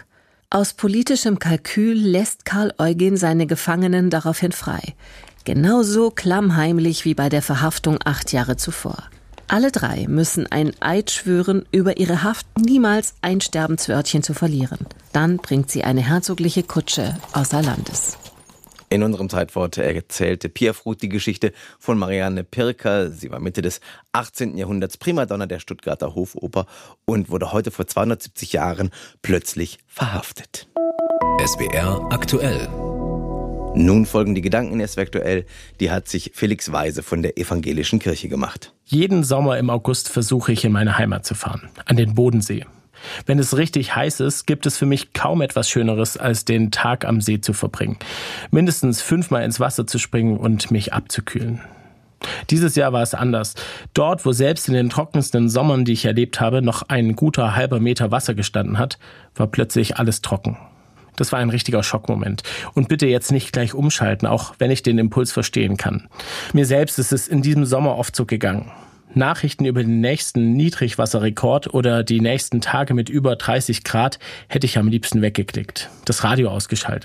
[SPEAKER 16] Aus politischem Kalkül lässt Karl Eugen seine Gefangenen daraufhin frei. Genauso klammheimlich wie bei der Verhaftung acht Jahre zuvor. Alle drei müssen einen Eid schwören, über ihre Haft niemals ein Sterbenswörtchen zu verlieren. Dann bringt sie eine herzogliche Kutsche außer Landes.
[SPEAKER 5] In unserem Zeitwort erzählte Pia Fruth die Geschichte von Marianne Pirker. Sie war Mitte des achtzehnten Jahrhunderts Primadonna der Stuttgarter Hofoper und wurde heute vor zweihundertsiebzig Jahren plötzlich verhaftet.
[SPEAKER 4] S W R aktuell.
[SPEAKER 5] Nun folgen die Gedanken in S W R aktuell. Die hat sich Felix Weise von der Evangelischen Kirche gemacht.
[SPEAKER 9] Jeden Sommer im August versuche ich in meine Heimat zu fahren, an den Bodensee. Wenn es richtig heiß ist, gibt es für mich kaum etwas Schöneres, als den Tag am See zu verbringen. Mindestens fünfmal ins Wasser zu springen und mich abzukühlen. Dieses Jahr war es anders. Dort, wo selbst in den trockensten Sommern, die ich erlebt habe, noch ein guter halber Meter Wasser gestanden hat, war plötzlich alles trocken. Das war ein richtiger Schockmoment. Und bitte jetzt nicht gleich umschalten, auch wenn ich den Impuls verstehen kann. Mir selbst ist es in diesem Sommer oft so gegangen. Nachrichten über den nächsten Niedrigwasserrekord oder die nächsten Tage mit über dreißig Grad hätte ich am liebsten weggeklickt, das Radio ausgeschaltet.